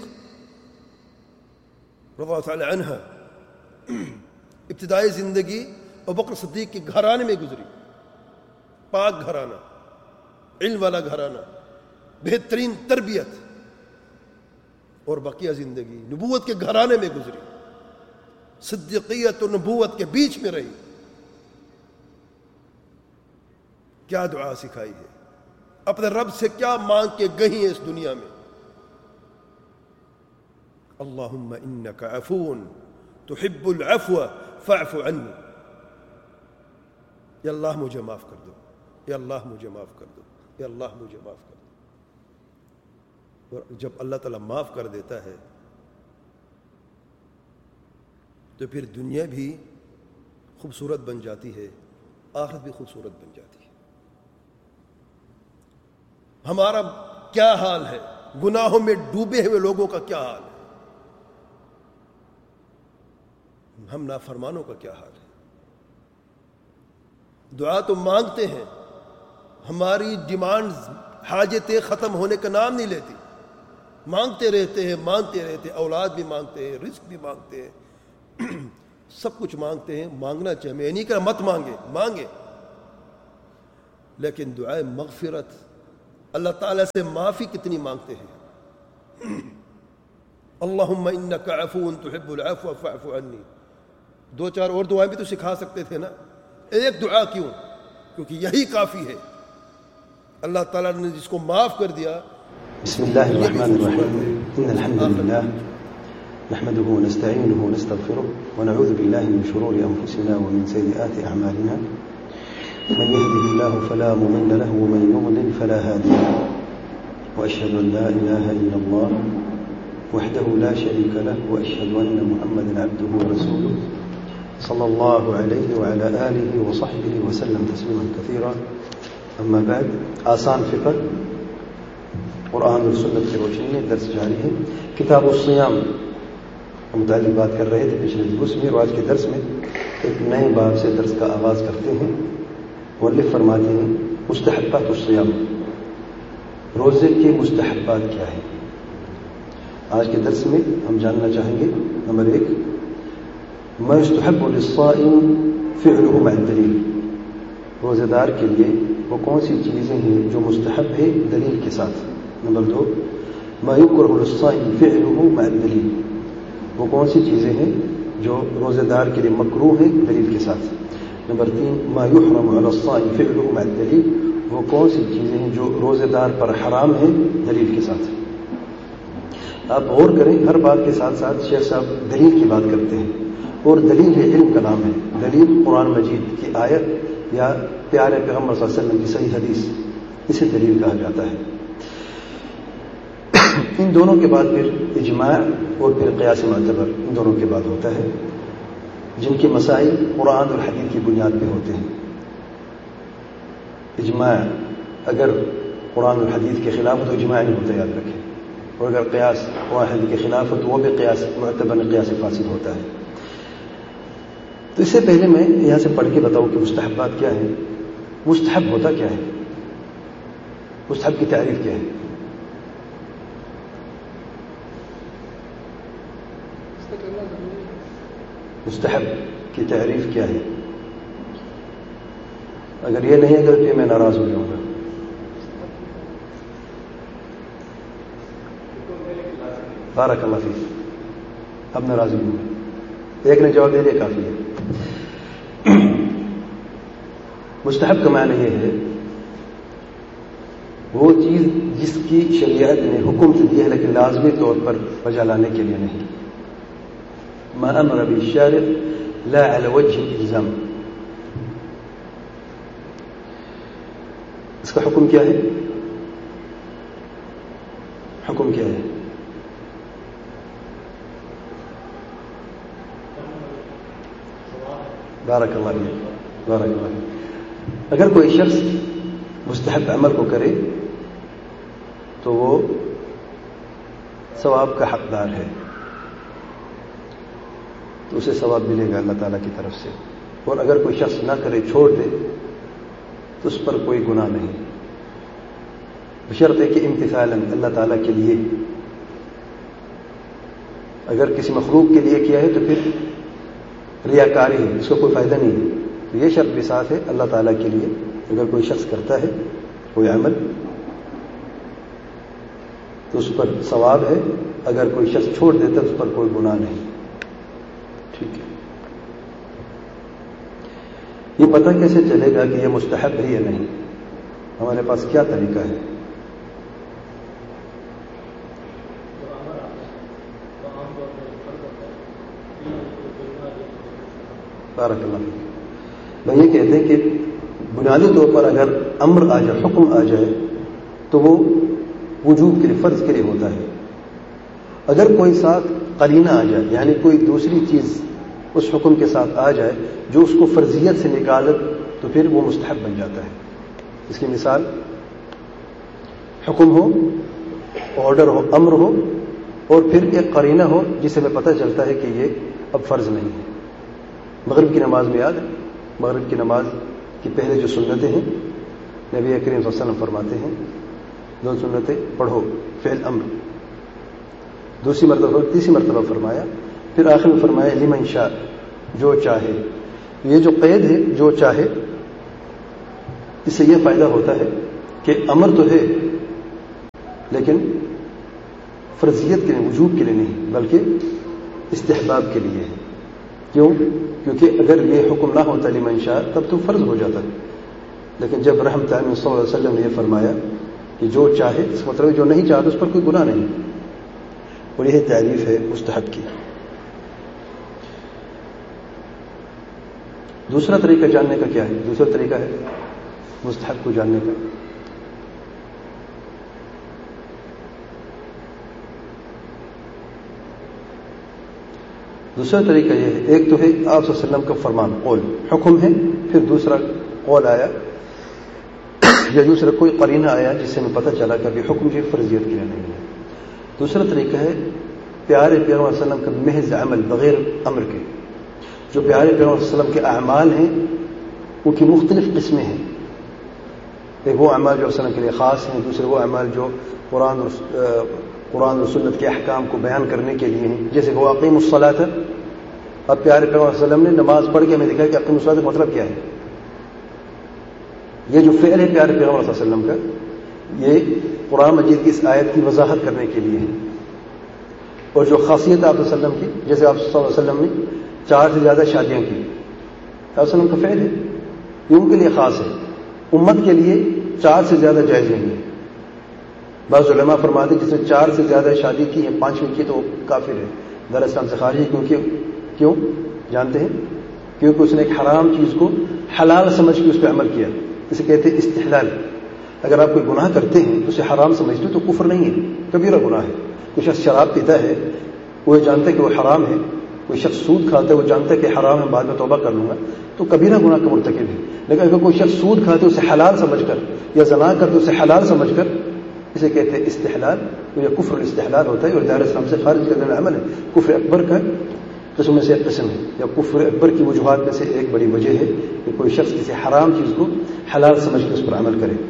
Speaker 2: رضی اللہ تعالی عنہ، ابتدائی زندگی ابوبکر صدیق کے گھرانے میں گزری. پاک گھرانہ، علم والا گھرانہ، بہترین تربیت، اور بقیہ زندگی نبوت کے گھرانے میں گزری. صدیقیت و نبوت کے بیچ میں رہی. کیا دعا سکھائی ہے، اپنے رب سے کیا مانگ کے گئی ہیں اس دنیا میں. اللہم انک عفو تحب العفو فاعف عنی. یا اللہ مجھے معاف کر دو، یا اللہ مجھے معاف کر دو، یا اللہ مجھے معاف کر دو. اور جب اللہ تعالیٰ معاف کر دیتا ہے تو پھر دنیا بھی خوبصورت بن جاتی ہے، آخرت بھی خوبصورت بن جاتی ہے. ہمارا کیا حال ہے، گناہوں میں ڈوبے ہوئے لوگوں کا کیا حال ہے، ہم نافرمانوں کا کیا حال ہے. دعا تو مانگتے ہیں، ہماری ڈیمانڈ، حاجتیں ختم ہونے کا نام نہیں لیتی. مانگتے رہتے ہیں، مانگتے رہتے ہیں. اولاد بھی مانگتے ہیں، رزق بھی مانگتے ہیں، سب کچھ مانگتے ہیں. مانگنا چاہیے، میں نہیں کہا مت مانگے، مانگے. لیکن دعائے مغفرت اللہ تعالیٰ سے معافی کتنی مانگتے ہیں؟ اللہم انک عفو تحب العفو فاعف عنی. 2-4 اور دعائیں بھی تو سکھا سکتے تھے نا. ایک دعا کیوں؟ کیونکہ یہی کافی ہے. اللہ تعالیٰ نے جس کو معاف کر دیا.
Speaker 3: بسم اللہ الرحمن الرحیم. ان الحمد للہ نحمده ونستعینه ونستغفره ونعوذ بالله من شرور انفسنا ومن سیئات اعمالنا من يهده الله فلا مضل له ومن يضلل فلا هادي له واشهد ان لا اله الا الله وحده لا شريك له واشهد ان محمدا عبده ورسوله صلى الله عليه وعلى آله وصحبه وسلم تسليما كثيرا. اما بعد. آسان فقہ قرآن اور سنت کی روشنی میں درس جاری ہے. کتاب الصیام ہم متعلق بات کر رہے تھے پچھلے درس میں، اور آج کے درس میں ایک نئے باب سے درس کا آغاز کرتے ہیں. مؤلف فرماتے ہیں مستحبات الصیام، روزے کے مستحبات کیا ہیں. آج کے درس میں ہم جاننا چاہیں گے نمبر 1 ما يستحب للصائم فعله مع الدلیل. روزہ دار کے لیے وہ کون سی چیزیں ہیں جو مستحب ہے دلیل کے ساتھ. نمبر 2 ما يكره للصائم فعله مع الدلیل. وہ کون سی چیزیں ہیں جو روزہ دار کے لیے مکروہ ہے دلیل کے ساتھ. نمبر 3 ما يحرم على الصائم فعله مع الدلیل. وہ کون سی چیزیں ہیں جو روزہ دار پر حرام ہے دلیل کے ساتھ. آپ غور کریں، ہر بات کے ساتھ ساتھ شیخ صاحب دلیل کی بات کرتے ہیں، اور دلیل علم کا نام ہے. دلیل قرآن مجید کی آیت یا پیارے پیغمبر صلی اللہ علیہ وسلم کی صحیح حدیث، اسے دلیل کہا جاتا ہے. ان دونوں کے بعد پھر اجماع اور پھر قیاس معتبر، ان دونوں کے بعد ہوتا ہے، جن کے مسائل قرآن اور حدیث کی بنیاد پہ ہوتے ہیں. اجماع اگر قرآن اور حدیث کے خلاف ہو تو اجماع نہیں ہوتا، یاد رکھیں. اور اگر قیاس قرآن حدیث کے خلاف ہو تو وہ بھی قیاس معتبر قیاس فاسد ہوتا ہے. تو اس سے پہلے میں یہاں سے پڑھ کے بتاؤں کہ مستحبات کیا ہے. مستحب ہوتا کیا ہے؟ مستحب کی تعریف کیا ہے؟ مستحب کی تعریف کیا ہے؟ اگر یہ نہیں ہے تو پھر میں ناراض ہو جاؤں گا. بارک اللہ فیک. اب ناراض ہوں گا. ایک نے جواب دے دیا کافی ہے. مستحب کا معنی یہ ہے وہ چیز جس کی شریعت نے حکم سے دی ہے لیکن لازمی طور پر بجا لانے کے لیے نہیں. ما امر بالشارع لا على وجه الالزام. اس کا حکم کیا ہے؟ حکم کیا ہے؟ بارک اللہ فیک. بارک اللہ فیک. اگر کوئی شخص مستحب عمل کو کرے تو وہ ثواب کا حقدار ہے، تو اسے ثواب ملے گا اللہ تعالیٰ کی طرف سے. اور اگر کوئی شخص نہ کرے، چھوڑ دے، تو اس پر کوئی گناہ نہیں، بشرط ہے کہ امتثالاً اللہ تعالیٰ کے لیے. اگر کسی مخلوق کے لیے کیا ہے تو پھر ریاکاری ہے، اس کو کوئی فائدہ نہیں ہے. تو یہ شرط بھی ساتھ ہے اللہ تعالیٰ کے لیے. اگر کوئی شخص کرتا ہے کوئی عمل تو اس پر ثواب ہے، اگر کوئی شخص چھوڑ دیتا ہے اس پر کوئی گناہ نہیں. ٹھیک ہے. یہ پتہ کیسے چلے گا کہ یہ مستحب ہے یا نہیں؟ ہمارے پاس کیا طریقہ ہے؟ بارک اللہ فیک. میں یہ کہتے ہیں کہ بنیادی طور پر اگر امر آ جائے، حکم آ جائے، تو وہ وجوب کے لیے، فرض کے لیے ہوتا ہے. اگر کوئی ساتھ قرینہ آ جائے، یعنی کوئی دوسری چیز اس حکم کے ساتھ آ جائے جو اس کو فرضیت سے نکالے، تو پھر وہ مستحب بن جاتا ہے. اس کی مثال حکم ہو، آرڈر ہو، امر ہو، اور پھر ایک قرینہ ہو جسے ہمیں پتہ چلتا ہے کہ یہ اب فرض نہیں ہے. مغرب کی نماز میں یاد ہے، مغرب کی نماز کی پہلے جو سنتیں ہیں نبی کریم صلی اللہ علیہ وسلم فرماتے ہیں 2 سنتیں پڑھو، فعل امر. دوسری مرتبہ، تیسری مرتبہ فرمایا، پھر آخر میں فرمایا لمن شاء، جو چاہے. یہ جو قید ہے جو چاہے، اس سے یہ فائدہ ہوتا ہے کہ امر تو ہے لیکن فرضیت کے لیے، وجوب کے لیے نہیں، بلکہ استحباب کے لیے ہے. کیوں؟ کیونکہ اگر یہ حکم نہ ہوتا لمن شاء تب تو فرض ہو جاتا. لیکن جب رحمت عالمین صلی اللہ علیہ وسلم نے یہ فرمایا کہ جو چاہے، اس مطلب جو نہیں چاہتا اس پر کوئی گناہ نہیں، اور یہ تعریف ہے مستحب کی. دوسرا طریقہ جاننے کا کیا ہے؟ دوسرا طریقہ ہے مستحب کو جاننے کا. دوسرا طریقہ یہ ہے، ایک تو ہے آپ صلی اللہ علیہ وسلم کا فرمان، قول، حکم ہے، پھر دوسرا قول آیا یا دوسرا کوئی قرینہ آیا جس سے ہمیں پتہ چلا کہ ابھی حکم جو فرضیت کے لیے نہیں ہے. دوسرا طریقہ ہے پیارے پیغمبر صلی اللہ علیہ وسلم کا محض عمل بغیر امر کے. جو پیارے پیغمبر صلی اللہ علیہ وسلم کے اعمال ہیں ان کی مختلف قسمیں ہیں. ایک وہ اعمال جو وسلم کے لیے خاص ہیں، دوسرے وہ اعمال جو قرآن اور سنت کے احکام کو بیان کرنے کے لیے ہیں. جیسے کہ وہ اقیم الصلاۃ، اب پیارے پیغمبر صلی اللہ علیہ وسلم نے نماز پڑھ کے ہمیں دکھایا کہ اقیم الصلاۃ کا مطلب کیا ہے. یہ جو فعل ہے پیارے پیغمبر صلی اللہ علیہ وسلم کا، یہ قرآن مجید کی اس آیت کی وضاحت کرنے کے لیے ہے. اور جو خاصیت آپ صلی اللہ علیہ وسلم کی، جیسے آپ صلی اللہ علیہ وسلم نے 4 سے زیادہ شادیاں کی، آپ صلی اللہ علیہ وسلم کا فعل ہے، یہ ان کے لیے خاص ہے. امت کے لیے 4 سے زیادہ جائز نہیں ہے. بعض علماء فرماتے ہیں جس نے 4 سے زیادہ شادی کی ہے، 5ویں کی تو وہ کافر ہے، دار اسلام سے خارج ہے. کیوں جانتے ہیں؟ کیونکہ اس نے ایک حرام چیز کو حلال سمجھ کے اس پہ عمل کیا. اسے کہتے ہیں استحلال. اگر آپ کوئی گناہ کرتے ہیں تو اسے حرام سمجھتے تو کفر نہیں ہے، کبیرہ گناہ ہے. کوئی شخص شراب پیتا ہے، وہ جانتا ہے کہ وہ حرام ہے. کوئی شخص سود کھاتا ہے، وہ جانتا ہے کہ حرام ہے، بعد میں توبہ کر لوں گا، تو کبیرہ گناہ کا مرتکب ہے. لیکن اگر کوئی شخص سود کھاتے اسے حلال سمجھ کر، یا زنا کرتے اسے حلال سمجھ کر، اسے کہتے ہیں استحلال. تو یہ کفر الاستحلال ہوتا ہے اور دار اسلام سے خارج کرنے والا عمل ہے. کفر اکبر کا قسم میں سے ایک قسم ہے، یا کفر اکبر کی وجوہات میں سے ایک بڑی وجہ ہے کہ کوئی شخص کسی حرام چیز کو حلال سمجھ کے اس پر عمل کرے.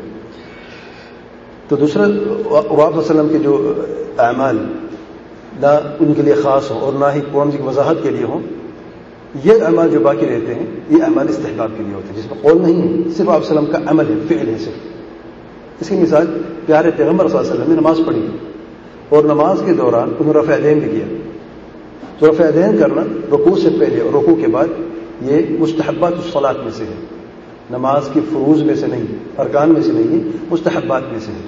Speaker 3: تو دوسرا، آپ صلی اللہ علیہ وسلم کے جو اعمال نہ ان کے لیے خاص ہوں اور نہ ہی قرآن کی وضاحت کے لیے ہوں، یہ اعمال جو باقی رہتے ہیں یہ اعمال استحباب کے لیے ہوتے ہیں، جس میں قول نہیں ہے، صرف آپ صلی اللہ علیہ وسلم کا عمل ہے، فعل ہے صرف. اس کی مثال پیارے پیغمبر صلی اللہ علیہ وسلم نے نماز پڑھی اور نماز کے دوران انہوں نے رفع یدین بھی کیا. تو رفع یدین کرنا رکوع سے پہلے اور رکوع کے بعد یہ مستحبات الصلاۃ میں سے ہے، نماز کی فروض میں سے نہیں، ارکان میں سے نہیں ہے، مستحبات میں سے ہے.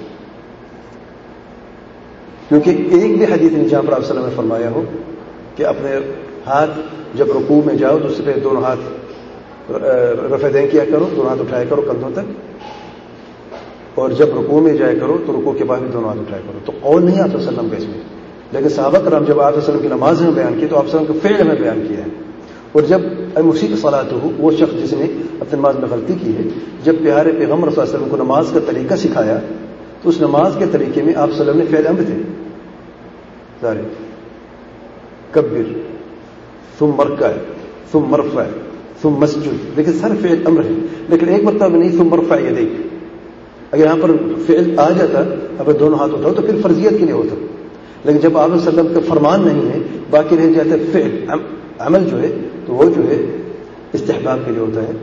Speaker 3: کیونکہ ایک بھی حدیث نہیں جہاں پر آپ صلی اللہ علیہ وسلم نے فرمایا ہو کہ اپنے ہاتھ جب رکوع میں جاؤ تو اس سے پہلے دونوں ہاتھ رفع یدین کیا کرو، دونوں ہاتھ اٹھایا کرو کندھوں تک، اور جب رکوع میں جایا کرو تو رکوع کے بعد بھی دونوں ہاتھ اٹھایا کرو. تو قول نہیں آپ صلی اللہ علیہ وسلم کا اس میں. لیکن صحابہ کرام جب آپ صلی اللہ علیہ وسلم کی نماز میں بیان کی تو آپ صلی اللہ علیہ وسلم کے فعل میں بیان کیا ہے. اور جب مسیح صلاۃ ہو، وہ شخص جس نے اپنی نماز میں غلطی کی ہے، جب پیارے پیغمبر صلی اللہ علیہ وسلم کو نماز کا طریقہ سکھایا تو اس نماز کے طریقے میں آپ صلی اللہ علیہ وسلم نے فعل امر تھے سارے، کبر ثم ارکع ثم ارفع ثم اسجد، لیکن سر فعل امر ہے. لیکن ایک مرتبہ نہیں ثم ارفع یدیک. اگر یہاں پر فعل آ جاتا اگر دونوں ہاتھ اٹھاؤ تو پھر فرضیت کے لیے ہوتا. لیکن جب آپ صلی اللہ علیہ وسلم کا فرمان نہیں ہے، باقی رہ جاتا ہے فعل، عمل جو ہے تو وہ جو ہے استحباب کے لیے ہوتا ہے.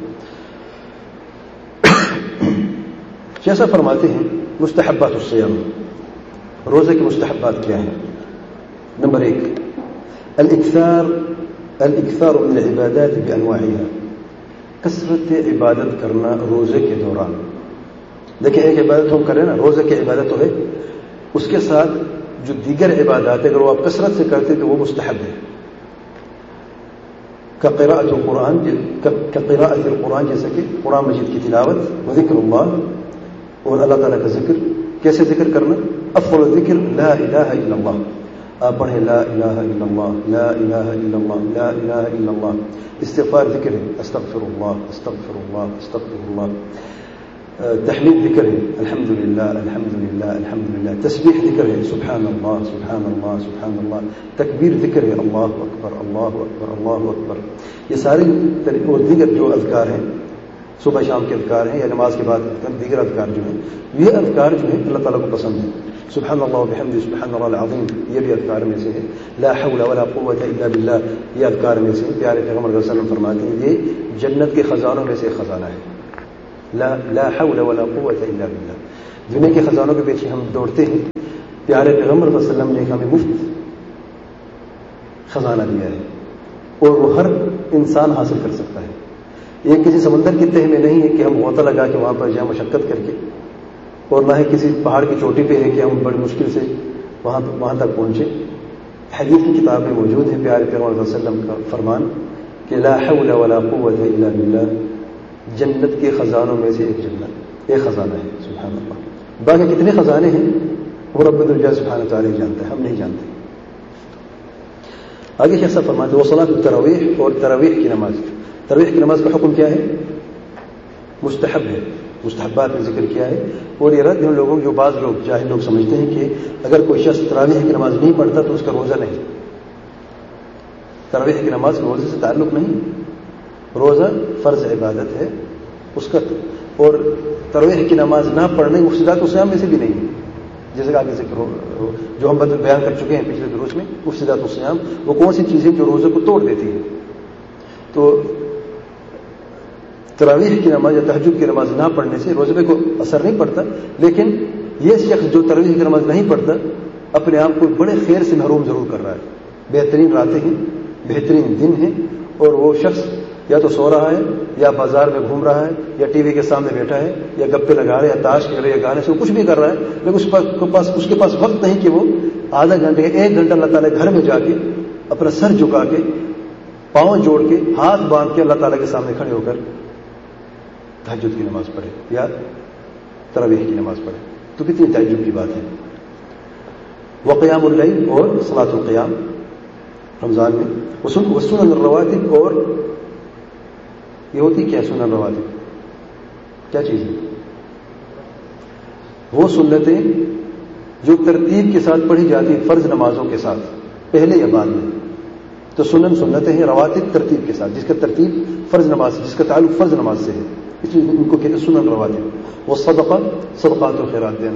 Speaker 3: جیسا فرماتے ہیں مستحبات الصیام، روزے کے مستحبات کیا ہیں؟ نمبر 1 الاکثار من العبادات بانواعها، کثرت عبادت کرنا روزے کے دوران. دیکھیں ایک عبادت ہم کریں نا، روزے کی عبادت تو ہے، اس کے ساتھ جو دیگر عبادات اگر وہ آپ کثرت سے کرتے تو وہ مستحب ہے. كقراءة القرآن، جیسا کہ قرآن مجید کی تلاوت، وذکر اللہ، اور اللہ تعالیٰ کا ذکر. کیسے ذکر کرنا؟ افضل الذکر لا الہ الا اللہ. آپ پڑھیں لا الہ الا اللہ، لا الہ الا اللہ، لا الہ الا اللہ. استغفار ذکر ہے، استغفر اللہ استغفر اللہ استغفر اللہ. تحمید ذکر ہے، الحمدللہ الحمدللہ الحمدللہ. تسبیح ذکر ہے، سبحان اللہ سبحان اللہ سبحان اللہ. تکبیر ذکر ہے، اللہ اکبر اللہ اکبر اللہ اکبر. یہ سارے اور دیگر جو اذکار ہیں، صبح شام کے اذکار ہیں یا نماز کے بعد دیگر اذکار جو ہیں، یہ اذکار جو ہیں اللہ تعالیٰ کو پسند ہے. سبحان اللہ وبحمدہ سبحان اللہ العظیم، یہ بھی اذکار میں سے ہے. لا حول ولا قوة الا باللہ، یہ اذکار میں سے. پیارے پیغمبر صلی اللہ علیہ وسلم فرماتے ہیں یہ جنت کے خزانوں میں سے ایک خزانہ ہے. لا حول ولا قوت الا باللہ. دنیا کے خزانوں کے پیچھے ہم دوڑتے ہیں. پیارے پیغمبر صلی اللہ علیہ وسلم نے ہمیں مفت خزانہ دیا ہے اور وہ ہر انسان حاصل کر سکتا ہے. یہ کسی سمندر کی تہ میں نہیں ہے کہ ہم غوطہ لگا کے وہاں پر جائیں مشقت کر کے, اور نہ ہی کسی پہاڑ کی چوٹی پہ ہے کہ ہم بڑی مشکل سے وہاں تک پہنچے. حدیث کی کتاب میں موجود ہے پیارے پیغمبر صلی اللہ علیہ وسلم کا فرمان کہ لا حول ولا قوت الا باللہ, جنت کے خزانوں میں سے ایک خزانہ ہے. سبحان اللہ. باقی کتنے خزانے ہیں وہ رب العزت سبحانہ تعالیٰ جانتا ہے, ہم نہیں جانتے. آگے شیخ صاحب فرماتے ہیں صلاۃ التراویح, اور تراویح کی نماز. تراویح کی نماز کا حکم کیا ہے؟ مستحب ہے. مستحبات میں ذکر کیا ہے. اور یہ رد ان لوگوں جو بعض لوگ جاہل لوگ سمجھتے ہیں کہ اگر کوئی شخص تراویح کی نماز نہیں پڑھتا تو اس کا روزہ نہیں. تراویح کی نماز روزے سے تعلق نہیں. روزہ فرض عبادت ہے اس کا, اور تراویح کی نماز نہ پڑھنے مفسدات الصیام میں سے بھی نہیں ہے. جیسے کہ آگے ذکر جو ہم بیان کر چکے ہیں پچھلے دروس میں, مفسدات الصیام وہ کون سی چیزیں جو روزے کو توڑ دیتی ہیں. تو تراویح کی نماز یا تہجد کی نماز نہ پڑھنے سے روزے پہ کوئی اثر نہیں پڑتا, لیکن یہ شخص جو تراویح کی نماز نہیں پڑھتا اپنے آپ کو بڑے خیر سے محروم ضرور کر رہا ہے. بہترین راتیں ہیں, بہترین دن ہیں, اور وہ شخص یا تو سو رہا ہے یا بازار میں گھوم رہا ہے یا ٹی وی کے سامنے بیٹھا ہے یا گپے لگا رہا ہے یا تاش کھیل رہا ہے یا گانے سے کچھ بھی کر رہا ہے, لیکن اس کے پاس وقت نہیں کہ وہ آدھا گھنٹے 1 گھنٹہ اللہ تعالیٰ گھر میں جا کے اپنا سر جھکا کے پاؤں جوڑ کے ہاتھ باندھ کے اللہ تعالیٰ کے سامنے کھڑے ہو کر تہجد کی نماز پڑھے یا تراویح کی نماز پڑھے. تو کتنی تعجب کی بات ہے. وقیام اللیل اور صلاۃ القیام رمضان میں. وسنن الرواتب, اور یہ ہوتی کیا سنن الرواتب؟ کیا چیز ہے؟ وہ سنتیں جو ترتیب کے ساتھ پڑھی جاتی فرض نمازوں کے ساتھ, پہلے یا بعد میں. تو سنتیں ہیں رواتب ترتیب کے ساتھ, جس کا ترتیب فرض نماز, جس کا تعلق فرض نماز سے ہے, اس لیے ان کو کہتے ہیں سنن رواتب. وہ صدقات و خیرات دینا,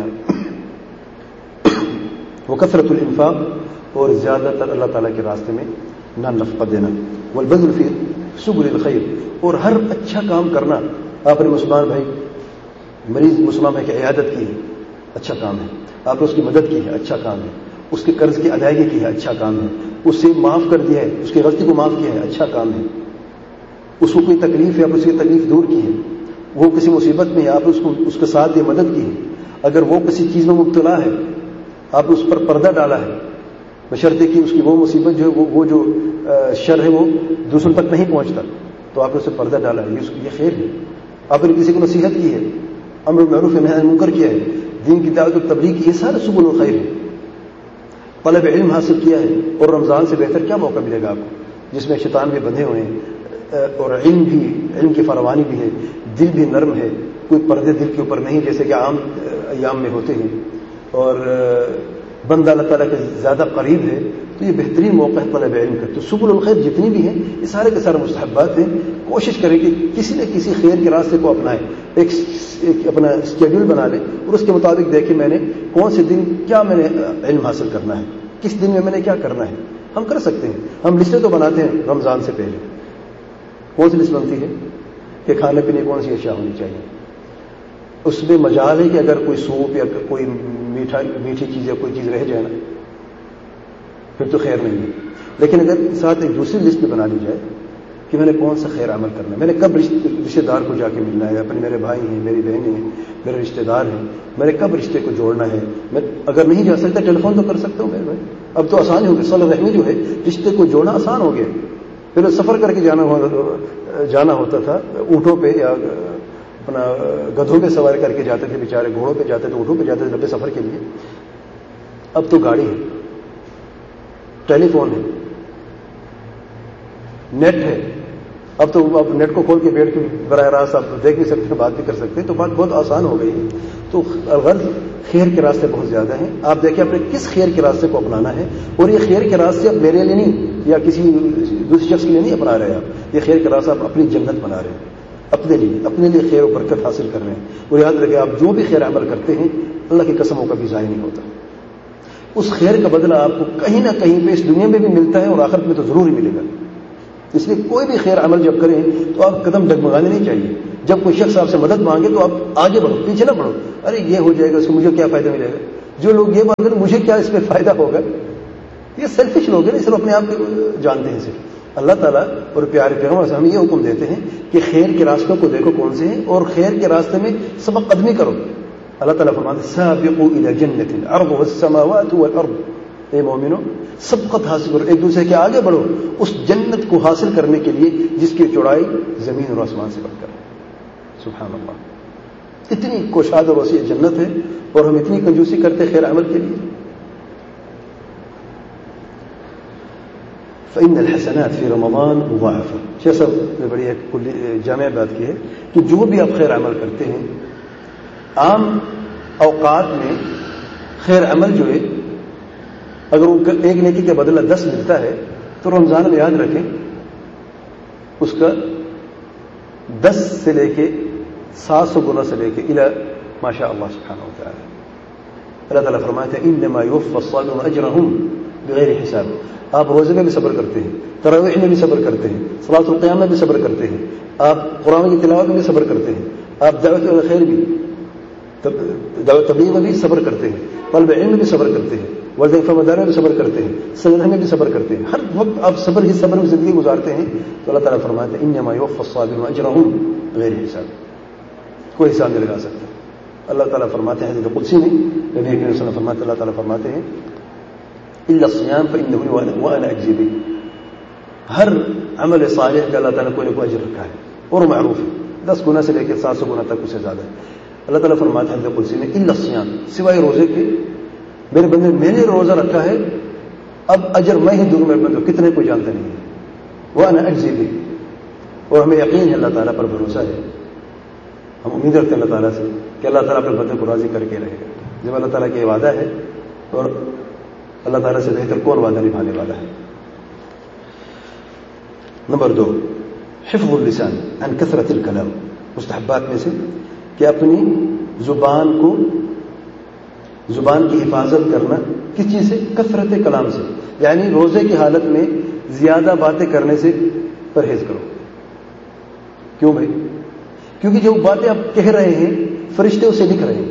Speaker 3: وہ کثرت الانفاق, اور زیادہ تر اللہ تعالیٰ کے راستے میں نفقہ دینا. والبذل فی سبل الخیر, اور ہر اچھا کام کرنا. آپ نے مسلمان بھائی مریض مسلمان بھائی کی عیادت کی ہے, اچھا کام ہے. آپ نے اس کی مدد کی ہے, اچھا کام ہے. اس کے قرض کی ادائیگی کی ہے, اچھا کام ہے. اس سے معاف کر دیا ہے, اس کی غلطی کو معاف کیا ہے, اچھا کام ہے. اس کو کوئی تکلیف ہے, آپ اس کی تکلیف دور کی ہے. وہ کسی مصیبت میں ہے, آپ اس کے ساتھ یہ مدد کی ہے. اگر وہ کسی چیز میں مبتلا ہے, آپ نے اس پر پردہ ڈالا ہے, بشرطے کہ اس کی وہ مصیبت جو ہے وہ جو شر ہے وہ دوسروں تک نہیں پہنچتا, تو آپ نے اسے پردہ ڈالا ہے, یہ خیر ہے. آپ نے کسی کو نصیحت کی ہے, امر بالمعروف نہی عن المنکر کیا ہے, دین کی دعوت و تبلیغ کی, یہ سارے سبل الخیر ہے. طلب علم حاصل کیا ہے, اور رمضان سے بہتر کیا موقع ملے گا آپ کو, جس میں شیطان بھی بندھے ہوئے ہیں اور علم کی فراوانی بھی ہے, دل بھی نرم ہے, کوئی پردے دل کے اوپر نہیں جیسے کہ عام ایام میں ہوتے ہیں, اور بندہ اللہ تعالیٰ کے زیادہ قریب ہے. تو یہ بہترین موقع ہے طلب علم کا. تو سبل الخیر جتنی بھی ہیں یہ سارے کے سارے مستحبات ہیں. کوشش کریں کہ کسی نہ کسی خیر کے راستے کو اپنائیں, ایک اپنا اسکیڈول بنا لیں, اور اس کے مطابق دیکھیں میں نے کون سے دن کیا میں نے علم حاصل کرنا ہے, کس دن میں نے کیا کرنا ہے. ہم کر سکتے ہیں, ہم لسٹیں تو بناتے ہیں رمضان سے پہلے. کون سی لسٹ بنتی ہے کہ کھانے پینے کون سی اشیاء ہونی چاہیے. اس میں مجال ہے کہ اگر کوئی سوپ یا کوئی میٹھی چیز یا کوئی چیز رہ جائے نا پھر تو خیر نہیں ہے. لیکن اگر ساتھ ایک دوسری لسٹ بھی بنا لی جائے کہ میں نے کون سا خیر عمل کرنا ہے, میں نے کب رشتے دار کو جا کے ملنا ہے, اپنے میرے بھائی ہیں, میری بہنیں ہیں, میرے رشتے دار ہیں, میں نے کب رشتے کو جوڑنا ہے. میں اگر نہیں جا سکتا ٹیلی فون تو کر سکتا ہوں میرے بھائی. اب تو آسان ہو گیا, صلہ رحمی جو ہے رشتے کو جوڑنا آسان ہو گیا. پھر سفر کر کے جانا ہوتا تھا اونٹوں پہ یا اپنا گدھوں پہ سواری کر کے جاتے تھے بیچارے, گھوڑوں پہ جاتے تھے, اونٹوں پہ جاتے تھے لمبے سفر کے لیے. اب تو گاڑی ہے, ٹیلی فون ہے, نیٹ ہے. اب تو آپ نیٹ کو کھول کے بیٹھ کے براہ راست آپ دیکھ بھی سکتے ہیں, بات بھی کر سکتے ہیں. تو بات بہت آسان ہو گئی ہے. تو غرض خیر کے راستے بہت زیادہ ہیں. آپ دیکھیں اپنے کس خیر کے راستے کو اپنانا ہے, اور یہ خیر کے راستے اب میرے لیے نہیں یا کسی دوسرے شخص کے لیے نہیں اپنا رہے آپ. یہ خیر کے راستے آپ اپنی جنت بنا رہے ہیں, اپنے لیے خیر و برکت حاصل کر رہے ہیں. اور یاد رکھیں آپ جو بھی خیر عمل کرتے ہیں اللہ کی قسموں کا بھی ضائع نہیں ہوتا. اس خیر کا بدلہ آپ کو کہیں نہ کہیں پہ اس دنیا میں بھی ملتا ہے اور آخرت میں تو ضرور ہی ملے گا. اس لیے کوئی بھی خیر عمل جب کریں تو آپ قدم ڈگمگانے نہیں چاہیے. جب کوئی شخص آپ سے مدد مانگے تو آپ آگے بڑھو، پیچھے نہ بڑھو، ارے یہ ہو جائے گا اس کو مجھے کیا فائدہ ملے گا. جو لوگ یہ بات کریں مجھے کیا اس میں فائدہ ہوگا، یہ سیلفش لوگ ہیں، صرف اپنے آپ کو جانتے ہیں. صرف اللہ تعالیٰ اور پیارے پیغمبر سے ہمیں یہ حکم دیتے ہیں کہ خیر کے راستوں کو دیکھو کون سے ہیں اور خیر کے راستے میں سبق قدمی کرو. اللہ تعالیٰ فرماتے ہیں سابقوا الی جنت عرضها السماوات والارض، اے مومنو سبقت حاصل کرو، ایک دوسرے کے آگے بڑھو اس جنت کو حاصل کرنے کے لیے جس کی چوڑائی زمین اور آسمان سے بڑھ کر. سبحان اللہ، اتنی کوشاد اور وسیع جنت ہے اور ہم اتنی کنجوسی کرتے خیر عمل کے لیے. فإن الحسنات في رمضان مضاعفة. شیخ صاحب نے بڑی ایک جامع بات کی ہے کہ جو بھی آپ خیر عمل کرتے ہیں عام اوقات میں خیر عمل جو ہے اگر ان کا ایک نیکی کا بدلہ 10 ملتا ہے تو رمضان میں یاد رکھیں اس کا 10 سے لے کے 700 گنا سے لے کے الى ما شاء اللہ سبحانہ وتعالی. اللہ تعالیٰ فرماتے ہیں انما يوفى الصابرون اجرهم بغیر حساب. آپ روزے میں بھی صبر کرتے ہیں، تراویح میں بھی صبر کرتے ہیں، صلاۃ القیام میں بھی صبر کرتے ہیں، آپ قرآن کی تلاوت میں بھی صبر کرتے ہیں، آپ دعوت الخیر بھی دعوت تبلیغ میں بھی صبر کرتے ہیں، طلب علم میں بھی صبر کرتے ہیں، وظیفہ مدار میں بھی صبر کرتے ہیں، سجدہ میں بھی صبر کرتے ہیں، ہر وقت آپ صبر ہی صبر میں زندگی گزارتے ہیں. تو اللہ تعالیٰ فرماتے ہیں انما يوفى الصابرون اجرهم بغیر حساب. کوئی حساب نہیں لگا سکتا. اللہ تعالیٰ فرماتے ہیں حدیث قدسی میں نبی کریم صلی اللہ علیہ وسلم فرماتے اللہ تعالیٰ فرماتے ہیں الا الصيام فانه وانا اجزي به. ہر عمل صالح کا اللہ تعالیٰ کوئی نہ کوئی اجر رکھا ہے اور معروف ہے، 10 گنا سے لے کے 700 گنا تک اسے زیادہ ہے. اللہ تعالیٰ فرماتے ہیں حدیث قدسی میں الا الصيام، سوائے روزے کے میرے بندے میں نے روزہ رکھا ہے اب اجر میں ہی دوں میرے بندے، کتنے کو جانتے نہیں ہے. وانا اجزي به. اور ہمیں یقین ہے اللہ تعالیٰ پر بھروسہ ہے، ہم امید رکھتے ہیں اللہ تعالیٰ سے کہ اللہ تعالیٰ اپنے بندے کو راضی کر کے رہے گا. جب اللہ تعالیٰ کا یہ وعدہ ہے اور اللہ تعالیٰ سے بہتر کون وعدہ نبھانے والا ہے. نمبر 2 حفظ اللسان عن کثرت الکلام. مستحبات میں سے کہ اپنی زبان کی حفاظت کرنا کس چیز سے؟ کثرت کلام سے. یعنی روزے کی حالت میں زیادہ باتیں کرنے سے پرہیز کرو. کیوں بھائی؟ کیونکہ جو باتیں آپ کہہ رہے ہیں فرشتے اسے لکھ رہے ہیں.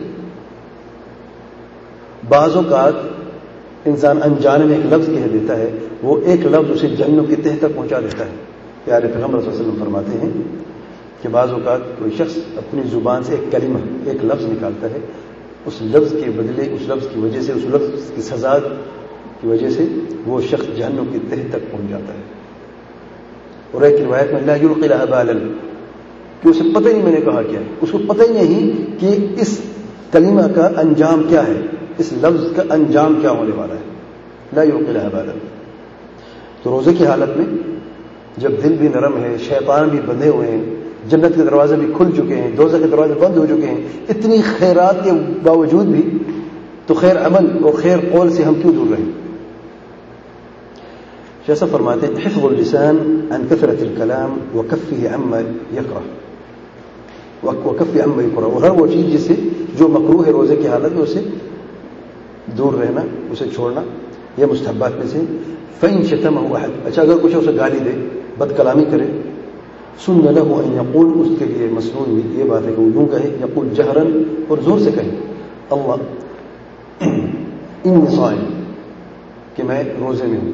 Speaker 3: بعض اوقات انسان انجانے میں ایک لفظ کہہ دیتا ہے، وہ ایک لفظ اسے جہنم کی تہ تک پہنچا دیتا ہے. پیارے پیغمبر صلی اللہ علیہ وسلم فرماتے ہیں کہ بعض اوقات کوئی شخص اپنی زبان سے ایک کلمہ ایک لفظ نکالتا ہے، اس لفظ کے بدلے اس لفظ کی وجہ سے اس لفظ کی سزا کی وجہ سے وہ شخص جہنم کی تہ تک پہنچ جاتا ہے. اور ایک روایت میں لا یلقی لها بالا، کہ اسے پتہ ہی نہیں میں نے کہا کیا، اس کو پتہ ہی نہیں کہ اس کلمہ کا انجام کیا ہے، اس لفظ کا انجام کیا ہونے والا ہے. لا یلقی لها بالا. تو روزے کی حالت میں جب دل بھی نرم ہے، شیطان بھی بندھے ہوئے ہیں، جنت کے دروازے بھی کھل چکے ہیں، دوزخ کے دروازے بند ہو چکے ہیں، اتنی خیرات کے باوجود بھی تو خیر عمل اور خیر قول سے ہم کیوں دور رہیں؟ جیسا فرماتے ہیں حفظ اللسان عن كثرة الكلام وكفه عما يكره وكفه عما يكره. اور ہر وہ چیز جس سے جو مکروہ ہے روزے کی حالت میں اسے دور رہنا، اسے چھوڑنا، یہ مستحبات میں سے. فإن شتمه أحد، اچھا اگر کچھ اسے گالی دے، بد کلامی کرے، سن له ان يقول، اس کے لیے مسنون یہ بات ہے کہ وہ یوں کہے، یقول جہرا، اور زور سے کہے، اللہ انی صائم، کہ میں روزے میں ہوں.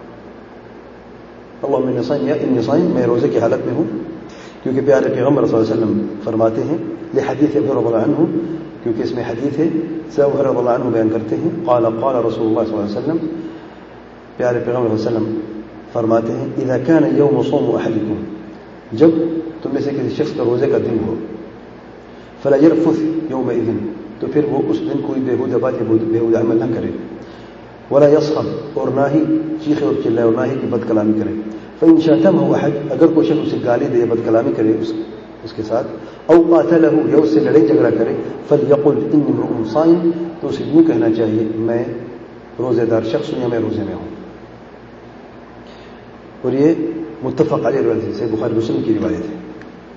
Speaker 3: اللهم انی صائم یا انی صائم، میں روزے کی حالت میں ہوں. کیونکہ پیارے پیغمبر صلی اللہ علیہ وسلم فرماتے ہیں لحدیث ابی رضی اللہ عنہ، کیونکہ اس میں حدیث ہے، ابو ہریرہ رضی اللہ عنہ بیان کرتے ہیں قال قال رسول اللہ صلی اللہ علیہ وسلم، پیارے پیغمبر صلی اللہ علیہ وسلم فرماتے ہیں اذا كان يوم صوم احدكم، جب تم میں سے کسی شخص کا روزے کا دن ہو، فلا يرفث يومئذ، تو پھر وہ اس دن کوئی بےہودہ بات یا بےہودہ عمل نہ کرے، ولا يصخب، اور نہ ہی چیخے اور چلائے، اور نہ ہی بد کلامی کرے. فإن شتمه أحد، اگر کوئی شخص اسے گالی دے، بد کلامی کرے اس کے ساتھ، او قاتله، یا اس سے لڑائی جھگڑا کرے، فليقل إني امرؤ صائم، تو اسے یوں کہنا چاہیے میں روزے دار شخص ہوں یا میں روزے میں ہوں. اور یہ متفق علیہ روایت سے بخاری مسلم کی روایت ہے.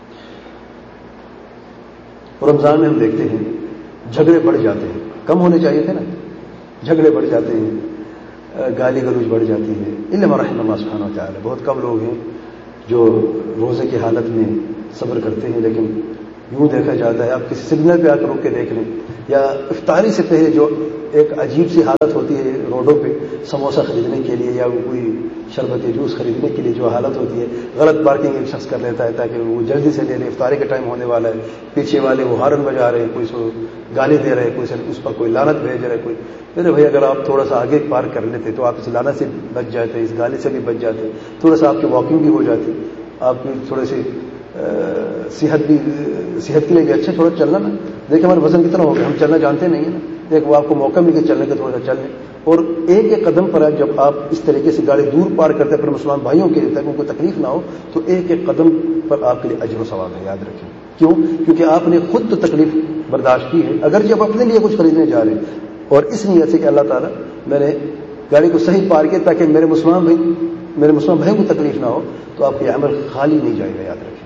Speaker 3: اور رمضان میں ہم دیکھتے ہیں جھگڑے بڑھ جاتے ہیں، کم ہونے چاہیے تھے نا، جھگڑے بڑھ جاتے ہیں، گالی گلوچ بڑھ جاتی ہے. الا ما رحم اللہ سبحانہ وتعالی، بہت کم لوگ ہیں جو روزے کی حالت میں صبر کرتے ہیں، لیکن یوں دیکھا جاتا ہے. آپ کسی سگنل پہ آ کر رک کے دیکھ لیں, یا افطاری سے پہلے جو ایک عجیب سی حالت ہوتی ہے روڈوں پہ سموسہ خریدنے کے لیے یا کوئی شربت جوس خریدنے کے لیے جو حالت ہوتی ہے, غلط پارکنگ ایک شخص کر لیتا ہے تاکہ وہ جلدی سے لے لے, افطاری کا ٹائم ہونے والا ہے, پیچھے والے وہ ہارن بجا رہے ہیں, کوئی سو گالی دے رہے ہیں, کوئی اس پر کوئی لعنت بھیج رہا ہے کوئی. ارے بھائی اگر آپ تھوڑا سا آگے پارک کر لیتے تو آپ اس لعنت سے بچ جاتے, اس گالی سے بھی بچ جاتے, تھوڑا سا آپ کی واکنگ بھی ہو جاتی, آپ کی تھوڑی سی صحت کے لیے بھی اچھا تھوڑا چلنا نا. دیکھیں ہمارا وزن کتنا ہو گیا, ہم چلنا جانتے نہیں ہیں نا. دیکھ وہ آپ کو موقع مل کے چلنے کا تھوڑا سا چل لیں. اور ایک ایک قدم پر جب آپ اس طریقے سے گاڑی دور پار کرتے ہیں اپنے مسلمان بھائیوں کے لیے تاکہ ان کو تکلیف نہ ہو, تو ایک ایک قدم پر آپ کے لیے اجر و ثواب ہے. یاد رکھیں کیوں, کیونکہ آپ نے خود تو تکلیف برداشت کی ہے, اگر جب اپنے لیے کچھ خریدنے جا رہے ہیں اور اس نیت سے کہ اللہ تعالیٰ میں نے گاڑی کو صحیح پار کیا تاکہ میرے مسلمان بھائیوں کو تکلیف نہ ہو, تو آپ کا عمل خالی نہیں جائے گا. یاد رکھیں.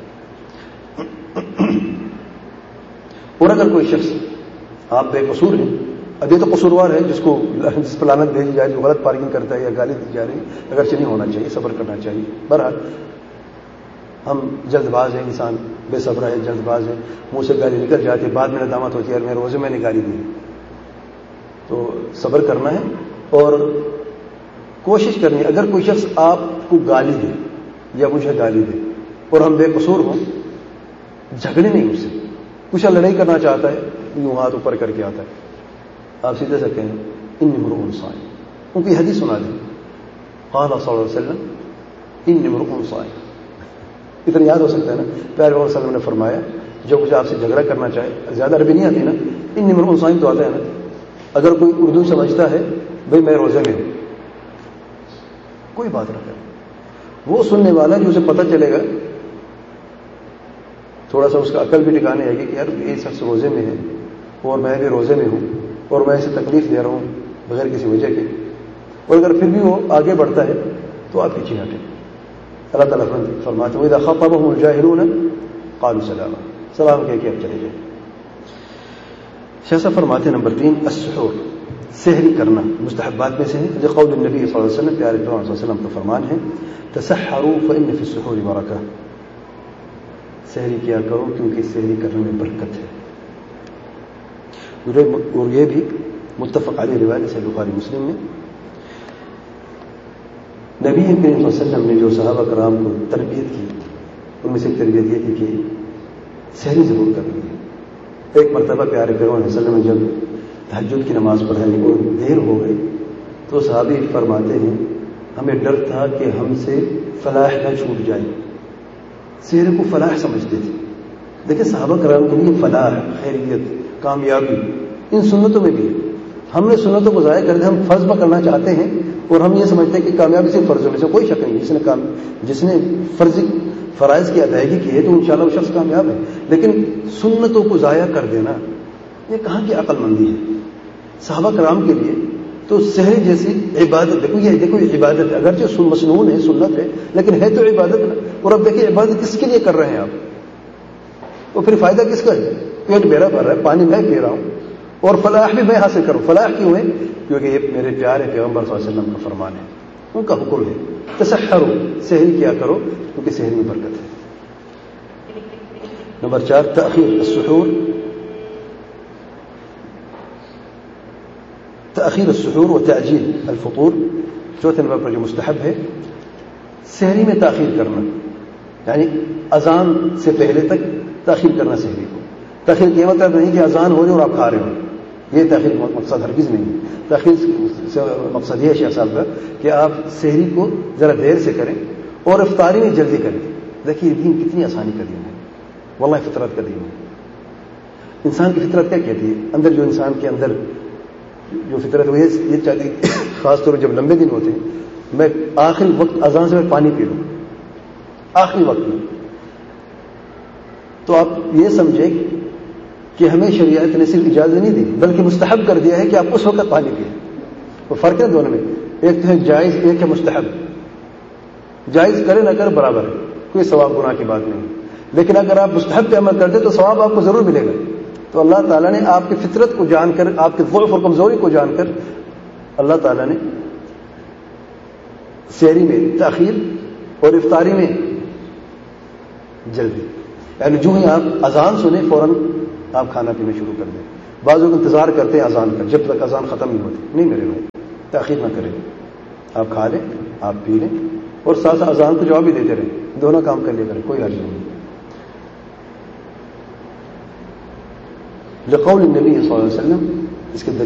Speaker 3: اور اگر کوئی شخص آپ بے قصور ہیں, اب یہ تو قصوروار ہے جس پر لعنت بھیجی جائے, جو غلط پارکنگ کرتا ہے یا گالی دی جا رہی ہے, اگرچہ نہیں ہونا چاہیے, صبر کرنا چاہیے. بہرحال ہم جلد باز ہیں, انسان بے صبر ہے, جلد باز ہے, منہ سے گالی نکل جاتی ہے, بعد میں ندامت ہوتی ہے یار میں روزے میں نے گالی دی. تو صبر کرنا ہے اور کوشش کرنی ہے. اگر کوئی شخص آپ کو گالی دے یا مجھے گالی دے اور ہم بے قصور ہوں, جھگڑے نہیں اس سے, کچھ لڑائی کرنا چاہتا ہے, یوں ہاتھ اوپر کر کے آتا ہے, آپ سیدھے سے کہیں انی امرؤ صائم. ان کی حدیث سنا دیں, قال صلی اللہ علیہ وسلم انی امرؤ صائم. اتنا یاد ہو سکتا ہے نا. پیارے محمد صلی اللہ علیہ وسلم نے فرمایا جو کچھ آپ سے جھگڑا کرنا چاہے, زیادہ عربی نہیں آتی نا, انی امرؤ صائم تو آتا ہے نا. اگر کوئی اردو سمجھتا ہے بھئی میں روزے میں ہوں, کوئی بات نہ کرے. وہ سننے والا جو اسے پتہ چلے گا, تھوڑا سا اس کا عقل بھی ٹھکانے آئے گی کہ یار یہ شخص روزے میں ہے اور میں بھی روزے میں ہوں اور میں اسے تکلیف دے رہا ہوں بغیر کسی وجہ کے, اور اگر پھر بھی وہ آگے بڑھتا ہے تو آپ پیچھے ہٹیں. اللہ تعالیٰ فرماتے ہیں اذا خاطبهم الجاهلون قالوا سلاما. سلام کہہ کے اب چلے جائیں. شیخ صاحب فرماتے ہیں نمبر 3 السحور, سحری کرنا مستحبات میں سے ہے. لقول النبی صلی اللہ علیہ وسلم, پیارے پیغمبر صلی اللہ علیہ وسلم کا فرمان ہے تسحروا فإن في السحور برکہ. سحری کیا کرو کیونکہ سحری کرنے میں برکت ہے. اور یہ بھی متفق علیہ روایت ہے بخاری مسلم میں. نبی کریم صلی اللہ علیہ وسلم نے جو صحابہ کرام کو تربیت کی, ان میں سے تربیت یہ تھی کہ سحری ضرور کرنی ہے. ایک مرتبہ پیارے پیغمبر صلی اللہ علیہ وسلم نے جب تہجد کی نماز پڑھائی اور دیر ہو گئی تو صحابی فرماتے ہیں ہمیں ڈر تھا کہ ہم سے فلاح نہ چھوٹ جائے. سحر کو فلاح سمجھتے تھے. دیکھیں صحابہ کرام کے لیے فلاح, خیریت, کامیابی ان سنتوں میں بھی ہے. ہم نے سنتوں کو ضائع کر دیا, ہم فرض پکڑنا چاہتے ہیں اور ہم یہ سمجھتے ہیں کہ کامیابی صرف فرضوں میں سے, کوئی شک نہیں. جس نے فرائض کی ادائیگی کی ہے تو انشاءاللہ وہ شخص کامیاب ہے. لیکن سنتوں کو ضائع کر دینا یہ کہاں کی عقل مندی ہے. صحابہ کرام کے لیے تو سحری جیسی عبادت, دیکھو یہ عبادت ہے, اگرچہ مسنون ہے, سنت ہے, لیکن ہے تو عبادت نا. اور اب دیکھیں عبادت کس کے لیے کر رہے ہیں آپ, تو پھر فائدہ کس کا ہے؟ پیٹ میرا بھر رہا ہے, پانی میں پی رہا ہوں اور فلاح بھی میں حاصل کروں. فلاح کیوں ہے؟ کیونکہ یہ میرے پیارے پیغمبر صلی اللہ علیہ وسلم کا فرمان ہے, ان کا حکم ہے تسحروا, سحری کیا کرو کیونکہ سحری میں برکت ہے. نمبر 4 تأخیر السحور. تأخیر السحور و تعجیل الفطور. چوتھے نمبر پر جو مستحب ہے سحری میں تاخیر کرنا, یعنی اذان سے پہلے تک تاخیر کرنا. سحری کو تاخیر یہ مطلب نہیں کہ اذان ہو جائے اور آپ کھا رہے ہو, یہ تاخیر مقصد ہرگز نہیں ہے. تاخیر سے مقصد یہ ہے شیخ صاحب کا کہ آپ سحری کو ذرا دیر سے کریں اور افطاری میں جلدی کریں. دیکھیے دین کتنی آسانی کا دین ہے, واللہ فطرت کا دین ہے. انسان کی فطرت کیا کہتی ہے, اندر جو انسان کے اندر جو فطرت وہ یہ چاہتی ہے, خاص طور پر جب لمبے دن ہوتے ہیں, میں آخری وقت اذان سے میں پانی پی لوں آخری وقت میں. تو آپ یہ سمجھیں کہ ہمیں شریعت نے صرف اجازت نہیں دی بلکہ مستحب کر دیا ہے کہ آپ اس وقت پانی پئیں. وہ فرق ہے دونوں میں, ایک تو ہے جائز, ایک ہے مستحب. جائز کرے نہ کرے برابر ہے, کوئی ثواب گناہ کی بات نہیں. لیکن اگر آپ مستحب پہ عمل کرتے تو ثواب آپ کو ضرور ملے گا. تو اللہ تعالیٰ نے آپ کی فطرت کو جان کر, آپ کے ضعف اور کمزوری کو جان کر اللہ تعالیٰ نے سحری میں تاخیر اور افطاری میں جلدی. یعنی جو ہی آپ اذان سنیں فوراً آپ کھانا پینا شروع کر دیں. بعض لوگ انتظار کرتے ہیں اذان کا، جب تک اذان ختم نہیں ہوتی. نہیں میرے بھائی، تاخیر نہ کریں، آپ کھا لیں، آپ پی لیں، اور ساتھ ساتھ اذان کو جواب بھی دیتے رہیں. دونوں کام کر لیا کریں، کوئی حرج نہیں. لقول النبی صلی اللہ علیہ وسلم، اس کے